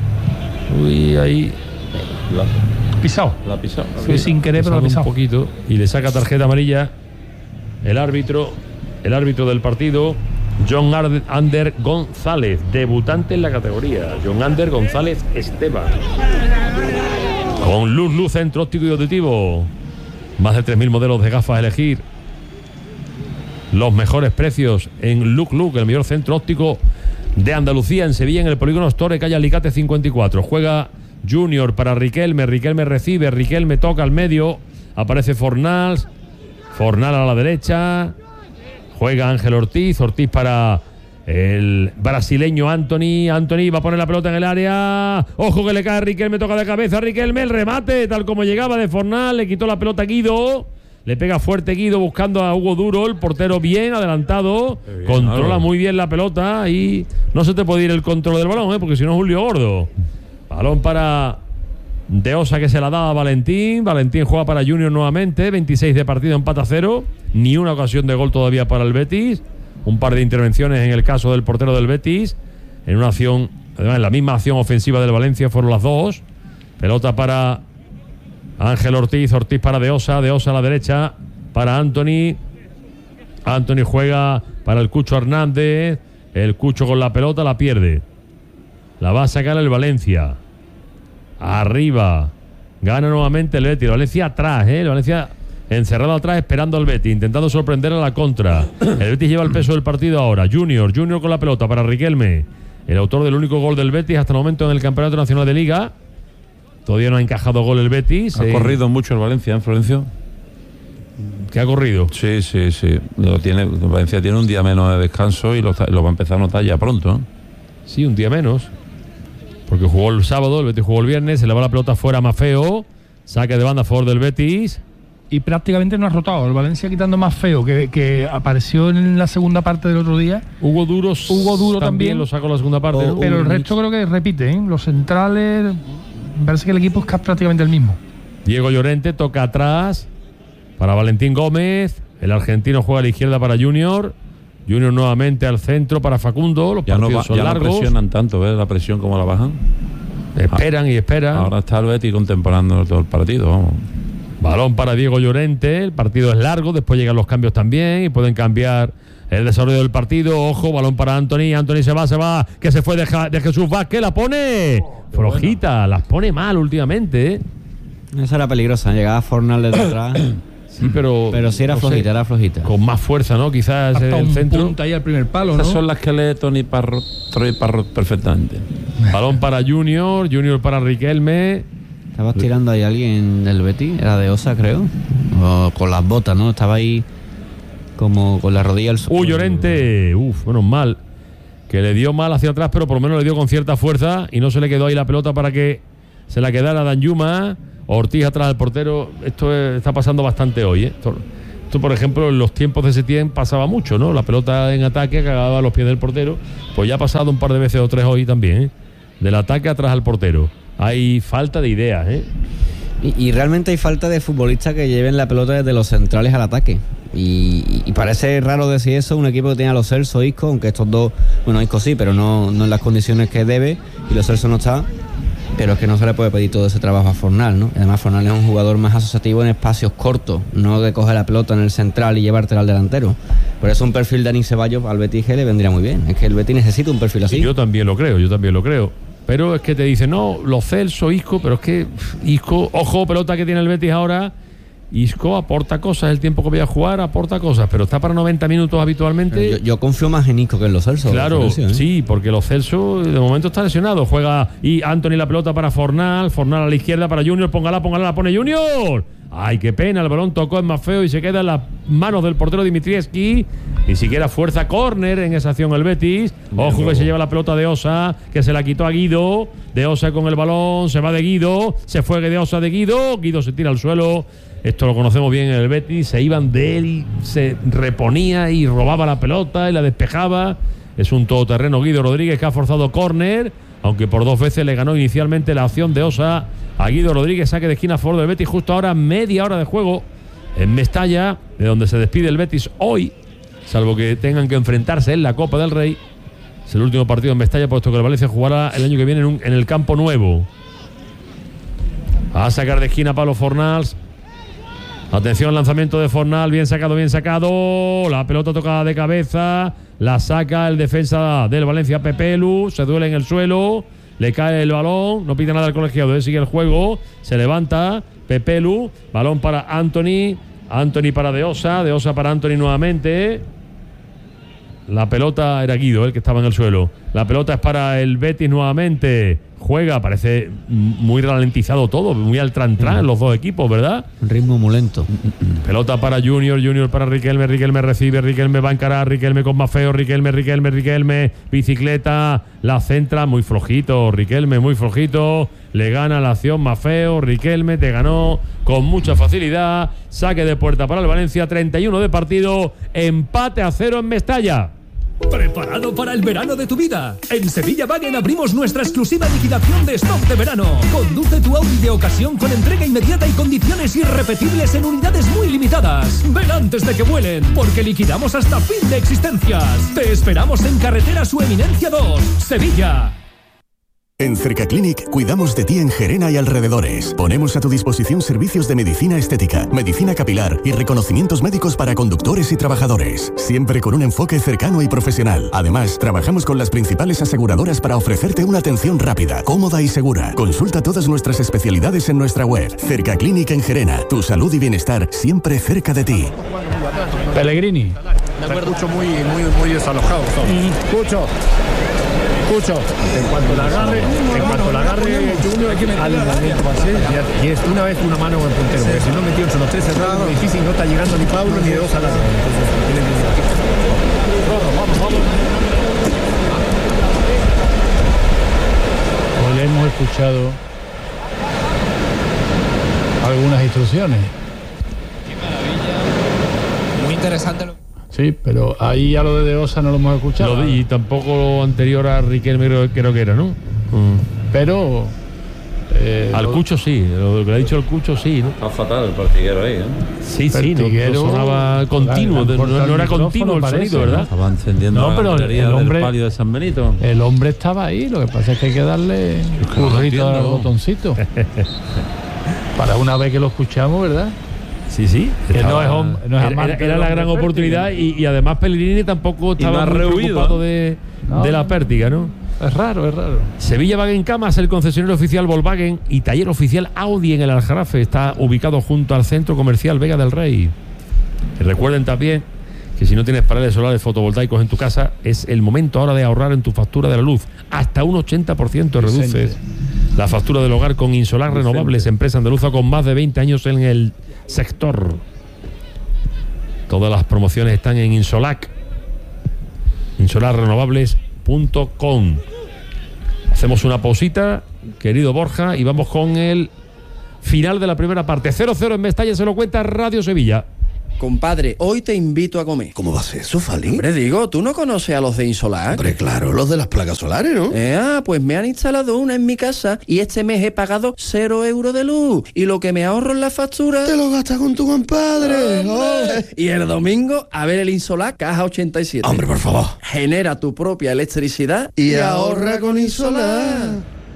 Uy, ahí. La, pisado. La ha pisado. Sí, sin querer, pero la ha pisado. Un poquito. Y le saca tarjeta amarilla el árbitro, el árbitro del partido, John Ander González, debutante en la categoría. John Ander González Esteban. Con luz, luz, centro óptico y auditivo. Más de tres mil modelos de gafas a elegir. Los mejores precios en Look Look, el mayor centro óptico de Andalucía, en Sevilla, en el Polígono Store, calle Alicate cincuenta y cuatro. Juega Junior para Riquelme, Riquelme recibe, Riquelme toca al medio, aparece Fornals, Fornal a la derecha, juega Ángel Ortiz, Ortiz para el brasileño Anthony, Anthony va a poner la pelota en el área, ojo que le cae a Riquelme, toca de cabeza a Riquelme, el remate, tal como llegaba de Fornal, le quitó la pelota a Guido. Le pega fuerte Guido buscando a Hugo Duro, el portero bien adelantado, bien, controla algo. Muy bien la pelota y no se te puede ir el control del balón, ¿eh? Porque si no es un lío gordo. Balón para De Osa que se la da a Valentín, Valentín juega para Junior nuevamente, veintiséis de partido, empata cero, ni una ocasión de gol todavía para el Betis, un par de intervenciones en el caso del portero del Betis, en una acción, además en la misma acción ofensiva del Valencia fueron las dos. Pelota para Ángel Ortiz, Ortiz para De Osa, De Osa a la derecha para Anthony. Anthony juega para el Cucho Hernández. El Cucho con la pelota la pierde. La va a sacar el Valencia. Arriba. Gana nuevamente el Betis. El Valencia atrás, ¿eh? El Valencia encerrado atrás esperando al Betis, intentando sorprender a la contra. El Betis lleva el peso del partido ahora. Junior, Junior con la pelota para Riquelme. El autor del único gol del Betis hasta el momento en el Campeonato Nacional de Liga. Todavía no ha encajado gol el Betis. Ha eh. corrido mucho el Valencia, ¿en Florencio? ¿Qué ha corrido? Sí, sí, sí. Lo tiene, Valencia tiene un día menos de descanso y lo, lo va a empezar a notar ya pronto, ¿eh? Sí, un día menos. Porque jugó el sábado, el Betis jugó el viernes, se le va la pelota fuera a Mafeo. Saque de banda a favor del Betis. Y prácticamente no ha rotado. El Valencia quitando más feo, que, que apareció en la segunda parte del otro día. Hugo Duro, Hugo Duro también, también lo sacó en la segunda parte. ¿no? Pero el resto creo que repite, ¿eh? Los centrales... Me parece que el equipo es prácticamente el mismo. Diego Llorente toca atrás para Valentín Gómez. El argentino juega a la izquierda para Junior. Junior nuevamente al centro para Facundo. Los ya partidos no va, son ya largos. No presionan tanto, ¿ves? La presión como la bajan. Esperan y esperan. Ahora está el Betis contemplando todo el partido, vamos. Balón para Diego Llorente. El partido es largo. Después llegan los cambios también y pueden cambiar el desarrollo del partido. Ojo, balón para Anthony. Anthony se va, se va. Que se fue de, de Jesús Vázquez. La pone oh, flojita. Las pone mal últimamente, ¿eh? Esa era peligrosa. Llegaba Fornal desde atrás. Sí, pero... Pero sí era no flojita, sé, era flojita. Con más fuerza, ¿no? Quizás hasta el un centro. Punta ahí al primer palo, ¿no? Esas son las que lee Tony Parrot, Troy Parrot perfectamente. Balón para Junior. Junior para Riquelme. Estabas tirando ahí a alguien del Betis. Era de Osa, creo. O con las botas, ¿no? Estaba ahí... como con la rodilla al Uy, Llorente, uf, menos mal, que le dio mal hacia atrás, pero por lo menos le dio con cierta fuerza y no se le quedó ahí la pelota para que se la quedara Danjuma. Ortiz atrás del portero. Esto es, está pasando bastante hoy, ¿eh? Esto, esto, por ejemplo, en los tiempos de Setién pasaba mucho, ¿no? La pelota en ataque cagaba a los pies del portero. Pues ya ha pasado un par de veces o tres hoy también, ¿eh? Del ataque atrás al portero. Hay falta de ideas, ¿eh? Y, y realmente hay falta de futbolistas que lleven la pelota desde los centrales al ataque. Y, y parece raro decir eso, un equipo que tiene a Lo Celso, Isco, aunque estos dos, bueno, Isco sí, pero no, no en las condiciones que debe, y Lo Celso no está. Pero es que no se le puede pedir todo ese trabajo a Fornal, ¿no? Además, Fornal es un jugador más asociativo en espacios cortos, no de coger la pelota en el central y llevártela al delantero. Por eso un perfil de Dani Ceballos al Betis le vendría muy bien. Es que el Betis necesita un perfil así. Yo también lo creo, yo también lo creo. Pero es que te dicen, no, Lo Celso, Isco, pero es que Isco, ojo, pelota que tiene el Betis ahora. Isco aporta cosas, el tiempo que voy a jugar aporta cosas, pero está para noventa minutos habitualmente. Yo, yo confío más en Isco que en Lo Celso. Claro, ¿eh? Sí, porque Lo Celso de momento está lesionado. Juega y Anthony la pelota para Fornal, Fornal a la izquierda para Junior, póngala, póngala, la pone Junior. Ay, qué pena, el balón tocó en Maffeo y se queda en las manos del portero Dimitrievski. Ni siquiera fuerza córner en esa acción el Betis. Ojo que se lleva la pelota de Osa, que se la quitó a Guido. De Osa con el balón, se va de Guido, se fue de Osa de Guido. Guido se tira al suelo. Esto lo conocemos bien en el Betis. Se iban de él y se reponía y robaba la pelota y la despejaba. Es un todoterreno Guido Rodríguez, que ha forzado córner, aunque por dos veces le ganó inicialmente la acción de Osa a Guido Rodríguez. Saque de esquina a favor del Betis. Justo ahora media hora de juego en Mestalla, de donde se despide el Betis hoy, salvo que tengan que enfrentarse en la Copa del Rey. Es el último partido en Mestalla, puesto que el Valencia jugará el año que viene en, un, en el campo nuevo. A sacar de esquina Pablo Fornals. Atención, lanzamiento de Fornal, bien sacado, bien sacado. La pelota tocada de cabeza, la saca el defensa del Valencia, Pepelu. Se duele en el suelo, le cae el balón, no pide nada al colegiado, ¿eh? Sigue el juego, se levanta Pepelu, balón para Anthony, Anthony para De Osa, De Osa para Anthony nuevamente. La pelota era Guido, el que estaba en el suelo. La pelota es para el Betis nuevamente. Juega, parece muy ralentizado todo, muy al tran-tran los dos equipos, ¿verdad? Un ritmo muy lento. Pelota para Junior, Junior para Riquelme, Riquelme recibe, Riquelme va a encarar, Riquelme con Maffeo, Riquelme, Riquelme, Riquelme, bicicleta, la centra, muy flojito, Riquelme muy flojito, le gana la acción Maffeo, Riquelme te ganó con mucha facilidad, saque de puerta para el Valencia, treinta y uno de partido, empate a cero en Mestalla. ¿Preparado para el verano de tu vida? En Sevilla Wagen abrimos nuestra exclusiva liquidación de stock de verano. Conduce tu Audi de ocasión con entrega inmediata y condiciones irrepetibles en unidades muy limitadas. Ven antes de que vuelen, porque liquidamos hasta fin de existencias. Te esperamos en Carretera Su Eminencia dos, Sevilla. En Cercaclinic cuidamos de ti en Gerena y alrededores. Ponemos a tu disposición servicios de medicina estética, medicina capilar y reconocimientos médicos para conductores y trabajadores. Siempre con un enfoque cercano y profesional. Además, trabajamos con las principales aseguradoras para ofrecerte una atención rápida, cómoda y segura. Consulta todas nuestras especialidades en nuestra web. Cercaclinic en Gerena. Tu salud y bienestar siempre cerca de ti. Pellegrini. Me escucho muy, muy, muy desalojado. Escucho. Escucho, en cuanto la agarre, en cuanto la agarre Junior al momento pase, y es una vez una mano en el puntero, porque si no metió entre los tres cerrados, es muy difícil, no está llegando ni Pablo ni de dos a la vamos, vamos. Hoy hemos escuchado algunas instrucciones. Qué maravilla. Muy interesante lo Sí, pero ahí a lo de De Osa no lo hemos escuchado. Lo de, y tampoco lo anterior a Riquelme creo, creo que era, ¿no? Mm. Pero... Eh, al Cucho sí, lo que le ha dicho el Cucho sí, ¿no? Está fatal el Pertiguero ahí, ¿eh? Sí, sí, no, no sonaba continuo, no, no era continuo el parece, sonido, ¿verdad? Estaba encendiendo no, pero la el, el hombre, del palio de San Benito. El hombre estaba ahí, lo que pasa es que hay que darle un currito al botoncito. Para una vez que lo escuchamos, ¿verdad? Sí, sí. Que no es, hom- no es era, era, era la gran oportunidad y, y además Pellegrini tampoco estaba muy preocupado de, no, de la pértiga, ¿no? Es raro, es raro. Sevilla Wagen Camas, el concesionario oficial Volkswagen y taller oficial Audi en el Aljarafe. Está ubicado junto al centro comercial Vega del Rey. Y recuerden también que si no tienes paneles solares fotovoltaicos en tu casa, es el momento ahora de ahorrar en tu factura de la luz. Hasta un ochenta por ciento reduces la factura del hogar con Insolar Renovables, empresa andaluza con más de veinte años en el sector. Todas las promociones están en Insolac, insolar renovables punto com. Hacemos una pausita, querido Borja, y vamos con el final de la primera parte. cero cero en Mestalla, se lo cuenta Radio Sevilla. Compadre, hoy te invito a comer. ¿Cómo va a ser eso, Fali? Hombre, digo, ¿tú no conoces a los de Insolac? Hombre, claro, los de las placas solares, ¿no? Eh, ah, pues me han instalado una en mi casa y este mes he pagado cero euros de luz. Y lo que me ahorro en la factura... Te lo gastas con tu compadre. Oh. Y el domingo, a ver el Insolac Caja ochenta y siete. Hombre, por favor. Genera tu propia electricidad y, y ahorra con Insolac.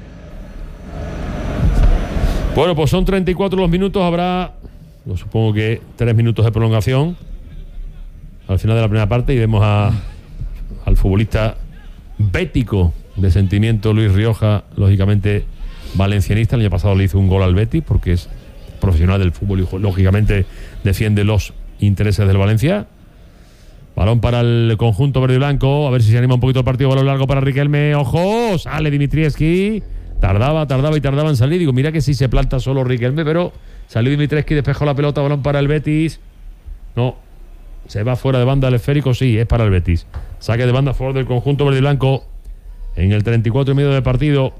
Bueno, pues son treinta y cuatro los minutos, habrá... Yo supongo que tres minutos de prolongación al final de la primera parte y vemos a, al futbolista bético de sentimiento Luis Rioja, lógicamente valencianista. El año pasado le hizo un gol al Betis porque es profesional del fútbol y lógicamente defiende los intereses del Valencia. Balón para el conjunto verde y blanco, a ver si se anima un poquito el partido. Balón largo para Riquelme, ojo, sale Dimitrievski. Tardaba, tardaba y tardaba en salir. Digo, mira que sí se planta solo Riquelme, pero salió Dimitrievski, despejó la pelota, balón para el Betis. No, se va fuera de banda el esférico, sí, es para el Betis. Saque de banda a favor del conjunto verde y blanco en el treinta y cuatro y medio de partido.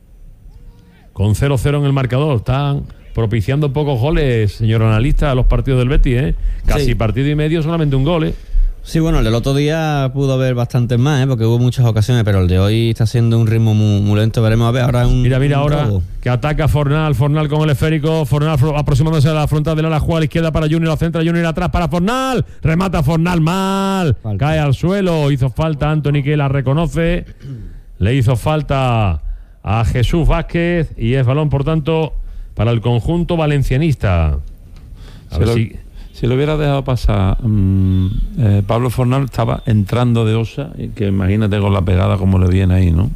Con cero cero en el marcador. Están propiciando pocos goles, señor analista, a los partidos del Betis, ¿eh? Casi sí. Partido y medio, solamente un gol, ¿eh? Sí, bueno, el del otro día pudo haber bastantes más, ¿eh? Porque hubo muchas ocasiones, pero el de hoy está siendo un ritmo muy, muy lento. Veremos a ver ahora un... Mira, mira, un ahora robo. Que ataca Fornal, Fornal con el esférico, Fornal aproximándose a la frontal de la juega a la izquierda para Junior, la centra Junior atrás para Fornal, remata Fornal mal, falta. Cae al suelo, hizo falta Anthony que la reconoce, le hizo falta a Jesús Vázquez y es balón, por tanto, para el conjunto valencianista. A Se ver lo... si... Si lo hubiera dejado pasar, mmm, eh, Pablo Fornal estaba entrando de Osa, y que imagínate con la pegada como le viene ahí, ¿no?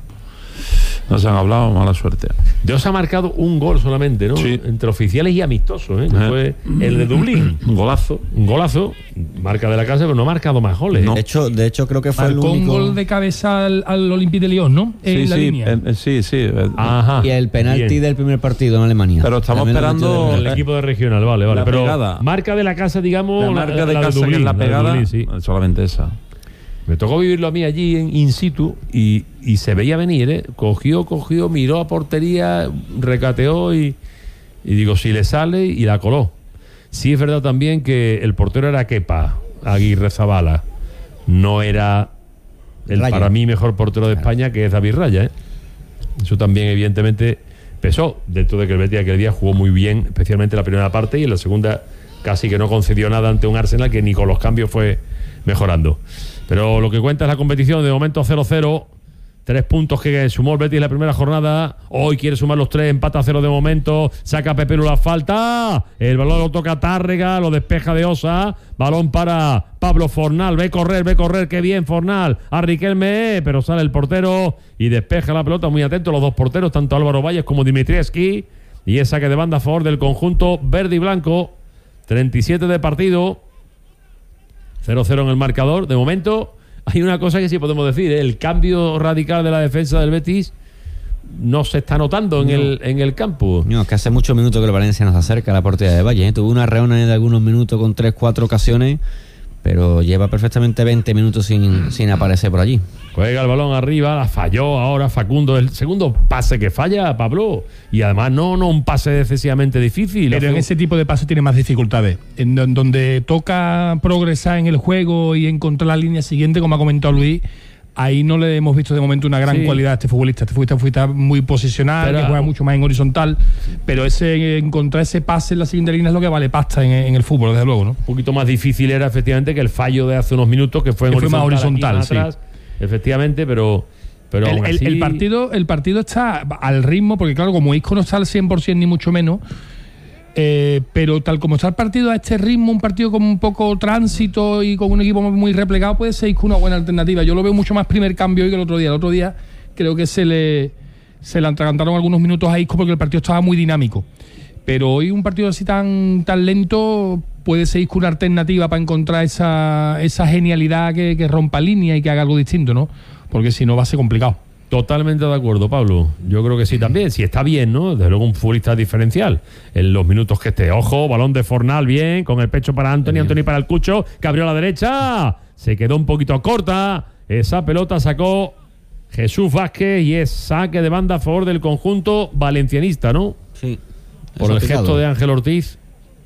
No se han hablado, mala suerte. De Osa ha marcado un gol solamente, ¿no? Sí. Entre oficiales y amistosos, ¿eh? Que Eh. fue el de Dublín. Un golazo. Un golazo, marca de la casa, pero no ha marcado más goles. No. De hecho, de hecho creo que fue Marcó el único... un gol de cabeza al, al Olympique de Lyon, ¿no? En Sí, la sí, línea. eh, eh, sí, sí. eh, Ajá. Y el penalti Bien. del primer partido en Alemania. Pero estamos También lo esperando- metió de- El equipo de regional, vale, vale. La Pero pegada. marca de la casa, digamos, La marca de la casa, Dublín, que es la de pegada, Dublín, sí. solamente esa. Me tocó vivirlo a mí allí en in situ y, y se veía venir, ¿eh? Cogió, cogió, miró a portería, recateó y, y digo, si le sale, y la coló. Sí es verdad también que el portero era Kepa Aguirre Zabala. No era el Raya. para mí mejor portero de España, que es David Raya, ¿eh? Eso también evidentemente pesó, dentro de que el Betis aquel día jugó muy bien, especialmente en la primera parte, y en la segunda casi que no concedió nada ante un Arsenal que ni con los cambios fue mejorando. Pero lo que cuenta es la competición, de momento cero cero, tres puntos que sumó el Betis en la primera jornada, hoy quiere sumar los tres, empata a cero de momento, saca Pepero la falta, el balón lo toca Tárrega, lo despeja de Osa, balón para Pablo Fornal, ve correr, ve correr, qué bien Fornal, a Riquelme, pero sale el portero y despeja la pelota, muy atento los dos porteros, tanto Álvaro Valles como Dimitrievski, y es saque de banda a favor del conjunto verde y blanco, treinta y siete de partido, cero cero en el marcador. De momento hay una cosa que sí podemos decir, ¿eh? El cambio radical de la defensa del Betis no se está notando en, No. el, en el campo. No, es que hace muchos minutos que el Valencia nos acerca a la portería de Valle, ¿eh? Tuvo una reunión de algunos minutos con tres, cuatro ocasiones, pero lleva perfectamente veinte minutos sin, sin aparecer por allí. Juega el balón arriba, la falló ahora Facundo, el segundo pase que falla Pablo, y además no, no un pase excesivamente difícil. Pero Hace en un- ese tipo de pases tiene más dificultades. En don- donde toca progresar en el juego y encontrar la línea siguiente, como ha comentado Luis, ahí no le hemos visto de momento una gran Sí. cualidad a este futbolista. Este futbolista es un futbolista muy posicional, Pero- que juega mucho más en horizontal, pero ese encontrar ese pase en la siguiente línea es lo que vale pasta en, en el fútbol, desde luego, ¿no? un poquito más difícil era efectivamente que el fallo de hace unos minutos, que fue en Que fue más horizontal, aquí, horizontal, más atrás, efectivamente, pero, pero el, aún el- así- el partido, el partido está al ritmo, porque claro, como Isco no está al cien por ciento ni mucho menos, eh, pero tal como está el partido a este ritmo, un partido con un poco tránsito y con un equipo muy replegado, puede ser Isco una buena alternativa. Yo lo veo mucho más primer cambio hoy que el otro día. El otro día creo que se le, se le atragantaron algunos minutos a Isco porque el partido estaba muy dinámico. Pero hoy un partido así tan, tan lento puede ser Isco una alternativa para encontrar esa, esa genialidad que, que rompa línea y que haga algo distinto, ¿no? Porque si no va a ser complicado. Totalmente de acuerdo, Pablo. Yo creo que sí también. Si está bien, ¿no? Desde luego un futbolista diferencial. En los minutos que esté. Ojo, balón de Fornal, bien. Con el pecho para Anthony, Anthony para el Cucho, que abrió a la derecha. Se quedó un poquito corta. Esa pelota sacó Jesús Vázquez y es saque de banda a favor del conjunto valencianista, ¿no? Sí. Por el picado. gesto de Ángel Ortiz.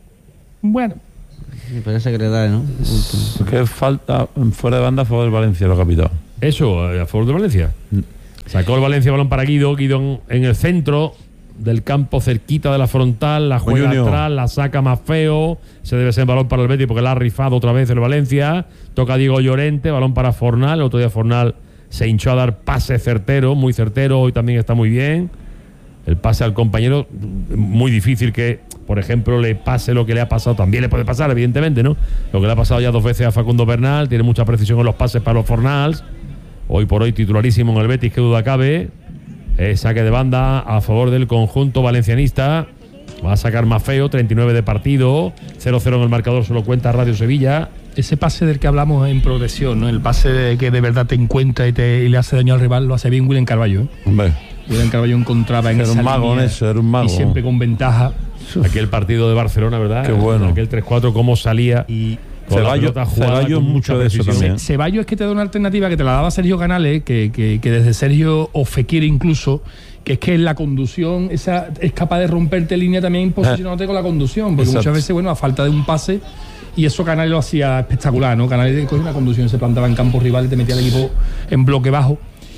Bueno. Me parece que le da, ¿no? Que falta fuera de banda a favor del Valencia, lo ha capitado. Eso, a favor de Valencia. Sacó el Valencia, balón para Guido. Guido en, en el centro del campo, cerquita de la frontal. La juega Junior. atrás, la saca más feo. Se debe ser balón para el Betis porque la ha rifado otra vez el Valencia. Toca Diego Llorente, balón para Fornal. El otro día Fornal se hinchó a dar pase certero, muy certero. Hoy también está muy bien. El pase al compañero, muy difícil que, por ejemplo, le pase lo que le ha pasado. También le puede pasar, evidentemente, ¿no? Lo que le ha pasado ya dos veces a Facundo Bernal. Tiene mucha precisión en los pases para los Fornals. Hoy por hoy titularísimo en el Betis, que duda cabe. Eh, saque de banda a favor del conjunto valencianista. Va a sacar más feo, treinta y nueve de partido. cero cero en el marcador, se lo cuenta Radio Sevilla. Ese pase del que hablamos en progresión, ¿no? El pase de que de verdad te encuentra y, te, y le hace daño al rival, lo hace bien William Carballo, ¿eh? Hombre. William Carballo encontraba en Era esa un mago línea en eso, era un mago. Y siempre con ventaja. Aquel partido de Barcelona, ¿verdad? Qué bueno. Aquel tres cuatro, cómo salía. Y Ceballos Ceballos mucho de eso también. Ceballos es que te da una alternativa que te la daba Sergio Canales, que, que, que desde Sergio o Fekir incluso, que es que en la conducción esa es capaz de romperte línea también posicionándote con la conducción, porque Exacto. muchas veces, bueno, a falta de un pase, y eso Canales lo hacía espectacular, ¿no? Canales con una conducción se plantaba en campo rival y te metía el equipo en bloque bajo.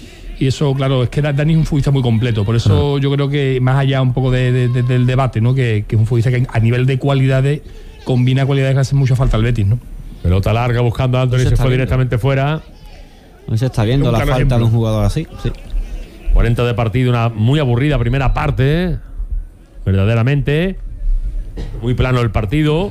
Y eso, claro, es que Dani es un futbolista muy completo. Por eso uh-huh. yo creo que más allá un poco de, de, de, del debate, ¿no? Que, que es un futbolista que a nivel de cualidades combina cualidades que hacen mucha falta al Betis, ¿no? Pelota larga buscando a Anthony, se, se fue viendo. directamente fuera. No se está viendo la falta ejemplo. de un jugador así. Sí. cuarenta de partido, una muy aburrida primera parte. Verdaderamente. Muy plano el partido.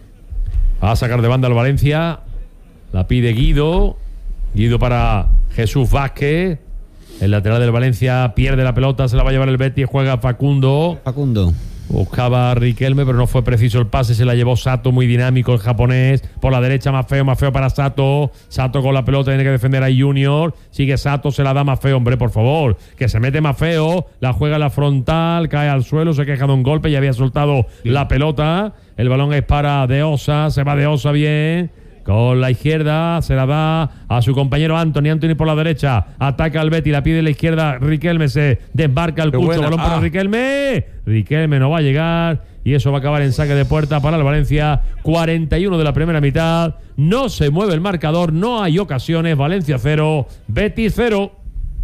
Va a sacar de banda al Valencia. La pide Guido. Guido para Jesús Vázquez. El lateral del Valencia pierde la pelota, se la va a llevar el Betis, juega Facundo. Facundo. Buscaba a Riquelme, pero no fue preciso el pase, se la llevó Sato, muy dinámico el japonés. Por la derecha, más feo, más feo para Sato. Sato con la pelota, tiene que defender a Junior. Sigue Sato, se la da más feo, hombre, por favor. Que se mete más feo, la juega en la frontal, cae al suelo, se queja de un golpe y había soltado sí. la pelota. El balón es para De Osa, se va De Osa bien. Con la izquierda se la da a su compañero Anthony. Anthony por la derecha. Ataca al Betis. La pide a la izquierda. Riquelme se desbarca el Cucho. Balón ah. para Riquelme. Riquelme no va a llegar. Y eso va a acabar en saque de puerta para el Valencia. cuarenta y uno de la primera mitad. No se mueve el marcador. No hay ocasiones. Valencia cero. Betis cero.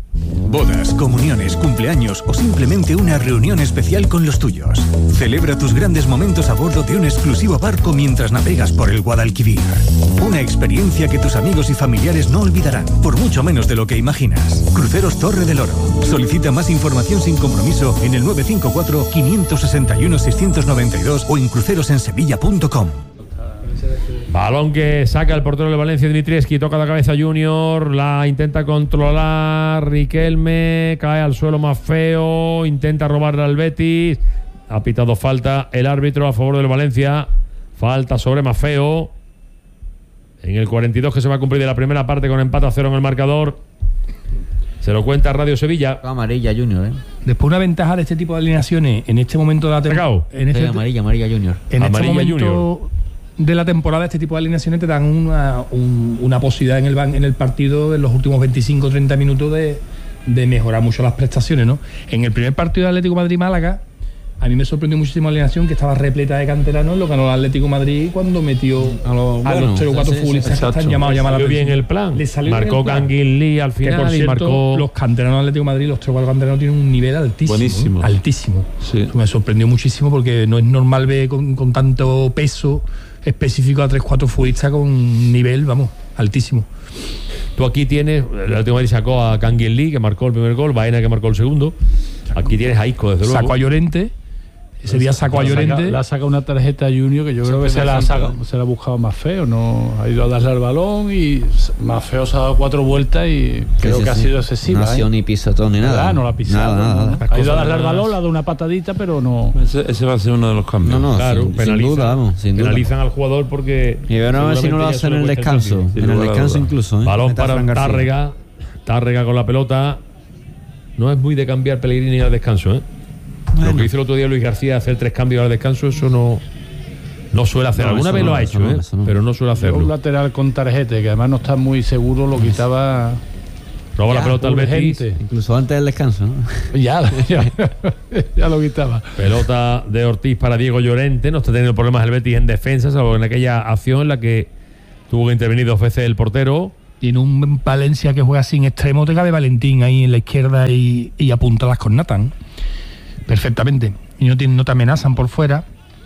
Bodas, comuniones, cumpleaños o simplemente una reunión especial con los tuyos. Celebra tus grandes momentos a bordo de un exclusivo barco mientras navegas por el Guadalquivir. Una experiencia que tus amigos y familiares no olvidarán, por mucho menos de lo que imaginas. Cruceros Torre del Oro. Solicita más información sin compromiso en el nueve cinco cuatro, cinco seis uno, seis nueve dos o en crucerosensevilla punto com. Balón que saca el portero de Valencia, Dmitrievski, toca la cabeza Junior, la intenta controlar Riquelme, cae al suelo más feo, intenta robarle al Betis, ha pitado falta el árbitro a favor del Valencia, falta sobre más feo, en el cuarenta y dos que se va a cumplir de la primera parte con empate a cero en el marcador. Se lo cuenta Radio Sevilla. Amarilla Junior, ¿eh? Después una ventaja de este tipo de alineaciones en este momento de la temporada. En este amarilla, amarilla Junior. En amarilla este momento Junior. de la temporada, este tipo de alineaciones te dan una, un, una posibilidad en el, en el partido en los últimos veinticinco o treinta minutos de, de mejorar mucho las prestaciones, ¿no? En el primer partido de Atlético Madrid-Málaga, a mí me sorprendió muchísimo la alineación, que estaba repleta de canteranos. Lo ganó el Atlético Madrid cuando metió a los, a los tres o cuatro futbolistas que están llamados a llamar la atención. Bien el plan. Le salió marcó Canguilí al final, que por cierto, y marcó los canteranos del Atlético de Madrid, los tres o cuatro canteranos tienen un nivel altísimo. Buenísimo. ¿eh? Altísimo. Sí. Me sorprendió muchísimo porque no es normal ver con, con tanto peso específico a tres o cuatro futbolistas con un nivel, vamos, altísimo. Tú aquí tienes, el Atlético de Madrid sacó a Canguilí, que marcó el primer gol, Baena, que marcó el segundo. Aquí tienes a Isco, desde luego. Sacó a Llorente. Ese día sacó a Llorente. Le ha sacado una tarjeta a Junior que yo creo que se la, saca, se la ha buscado más feo. No ha ido a darle al balón y más feo se ha dado cuatro vueltas y creo sí, sí, que sí. ha sido excesiva. No ha sido ¿eh? ni pisotón ni nada. nada. No la ha pisado. Nada, nada, nada. Ha ido a darle al balón, le ha dado una patadita, pero no. Ese, ese va a ser uno de los cambios. No, no, claro, sin, penalizan, sin duda, vamos, sin duda. penalizan al jugador porque. Y veremos a ver si no lo hacen en el descanso. En el descanso incluso. ¿eh? Balón para Tárrega. Tárrega con la pelota. no es muy de cambiar Pellegrini al descanso, ¿eh? Bueno. Lo que hizo el otro día Luis García, hacer tres cambios al descanso, eso no, no suele hacer. No, Alguna vez no, lo ha hecho, no, ¿eh? no. Pero no suele hacerlo. Un lateral con tarjete, que además no está muy seguro, lo quitaba. Roba la pelota al Betis. Incluso antes del descanso, ¿no? Ya, ya, ya lo quitaba. Pelota de Ortiz para Diego Llorente. No está teniendo problemas el Betis en defensa, salvo en aquella acción en la que tuvo que intervenir dos veces el portero. Tiene un Valencia que juega sin extremo, te cabe Valentín ahí en la izquierda y, y apuntadas con Nathan. Perfectamente. Y no, tiene, no te amenazan por fuera.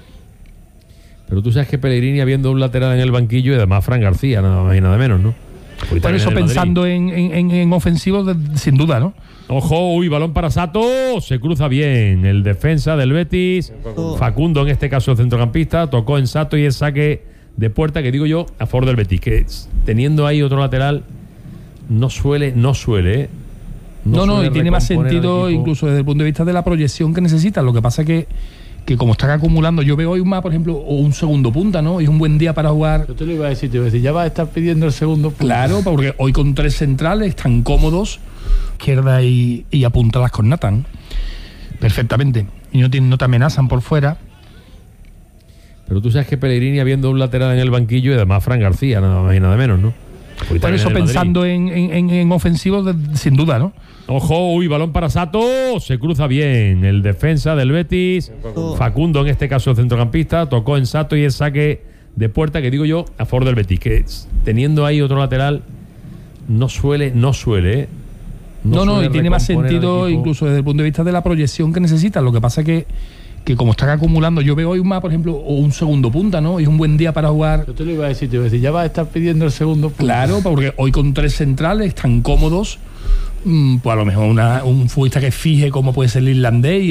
Pero tú sabes que Pellegrini, habiendo un lateral en el banquillo, y además Fran García, nada más y nada menos, ¿no? Por eso pensando en, en, en ofensivo, de, sin duda, ¿no? Ojo, uy, balón para Sato, se cruza bien el defensa del Betis, Facundo en este caso el centrocampista, tocó en Sato y el saque de puerta, que digo yo, a favor del Betis, que teniendo ahí otro lateral, no suele, no suele, ¿eh? No, no, no y tiene más sentido incluso desde el punto de vista de la proyección que necesita. Lo que pasa que que como están acumulando, yo veo hoy más, por ejemplo, o un segundo punta, ¿no? Es un buen día para jugar. Yo te lo iba a decir, te iba a decir, ya vas a estar pidiendo el segundo punta. Claro, porque hoy con tres centrales están cómodos, izquierda y, y apuntadas con Nathan. Perfectamente. Y no, tiene, no te amenazan por fuera. Pero tú sabes que Pellegrini, habiendo un lateral en el banquillo, y además Fran García, nada más y nada menos, ¿no? Por eso pensando en, en, en ofensivo, de, sin duda, ¿no? Ojo, uy, balón para Sato, se cruza bien el defensa del Betis, Facundo en este caso el centrocampista, tocó en Sato y el saque de puerta, que digo yo, a favor del Betis, que teniendo ahí otro lateral, no suele, no suele, ¿eh? No, no, suele no y tiene más sentido incluso desde el punto de vista de la proyección que necesita. Lo que pasa que que como están acumulando, yo veo hoy más, por ejemplo, o un segundo punta, ¿no? Es un buen día para jugar. Yo te lo iba a decir, te iba a decir, ya vas a estar pidiendo el segundo punta. Claro, porque hoy con tres centrales están cómodos, pues a lo mejor una, un futbolista que fije como puede ser el irlandés.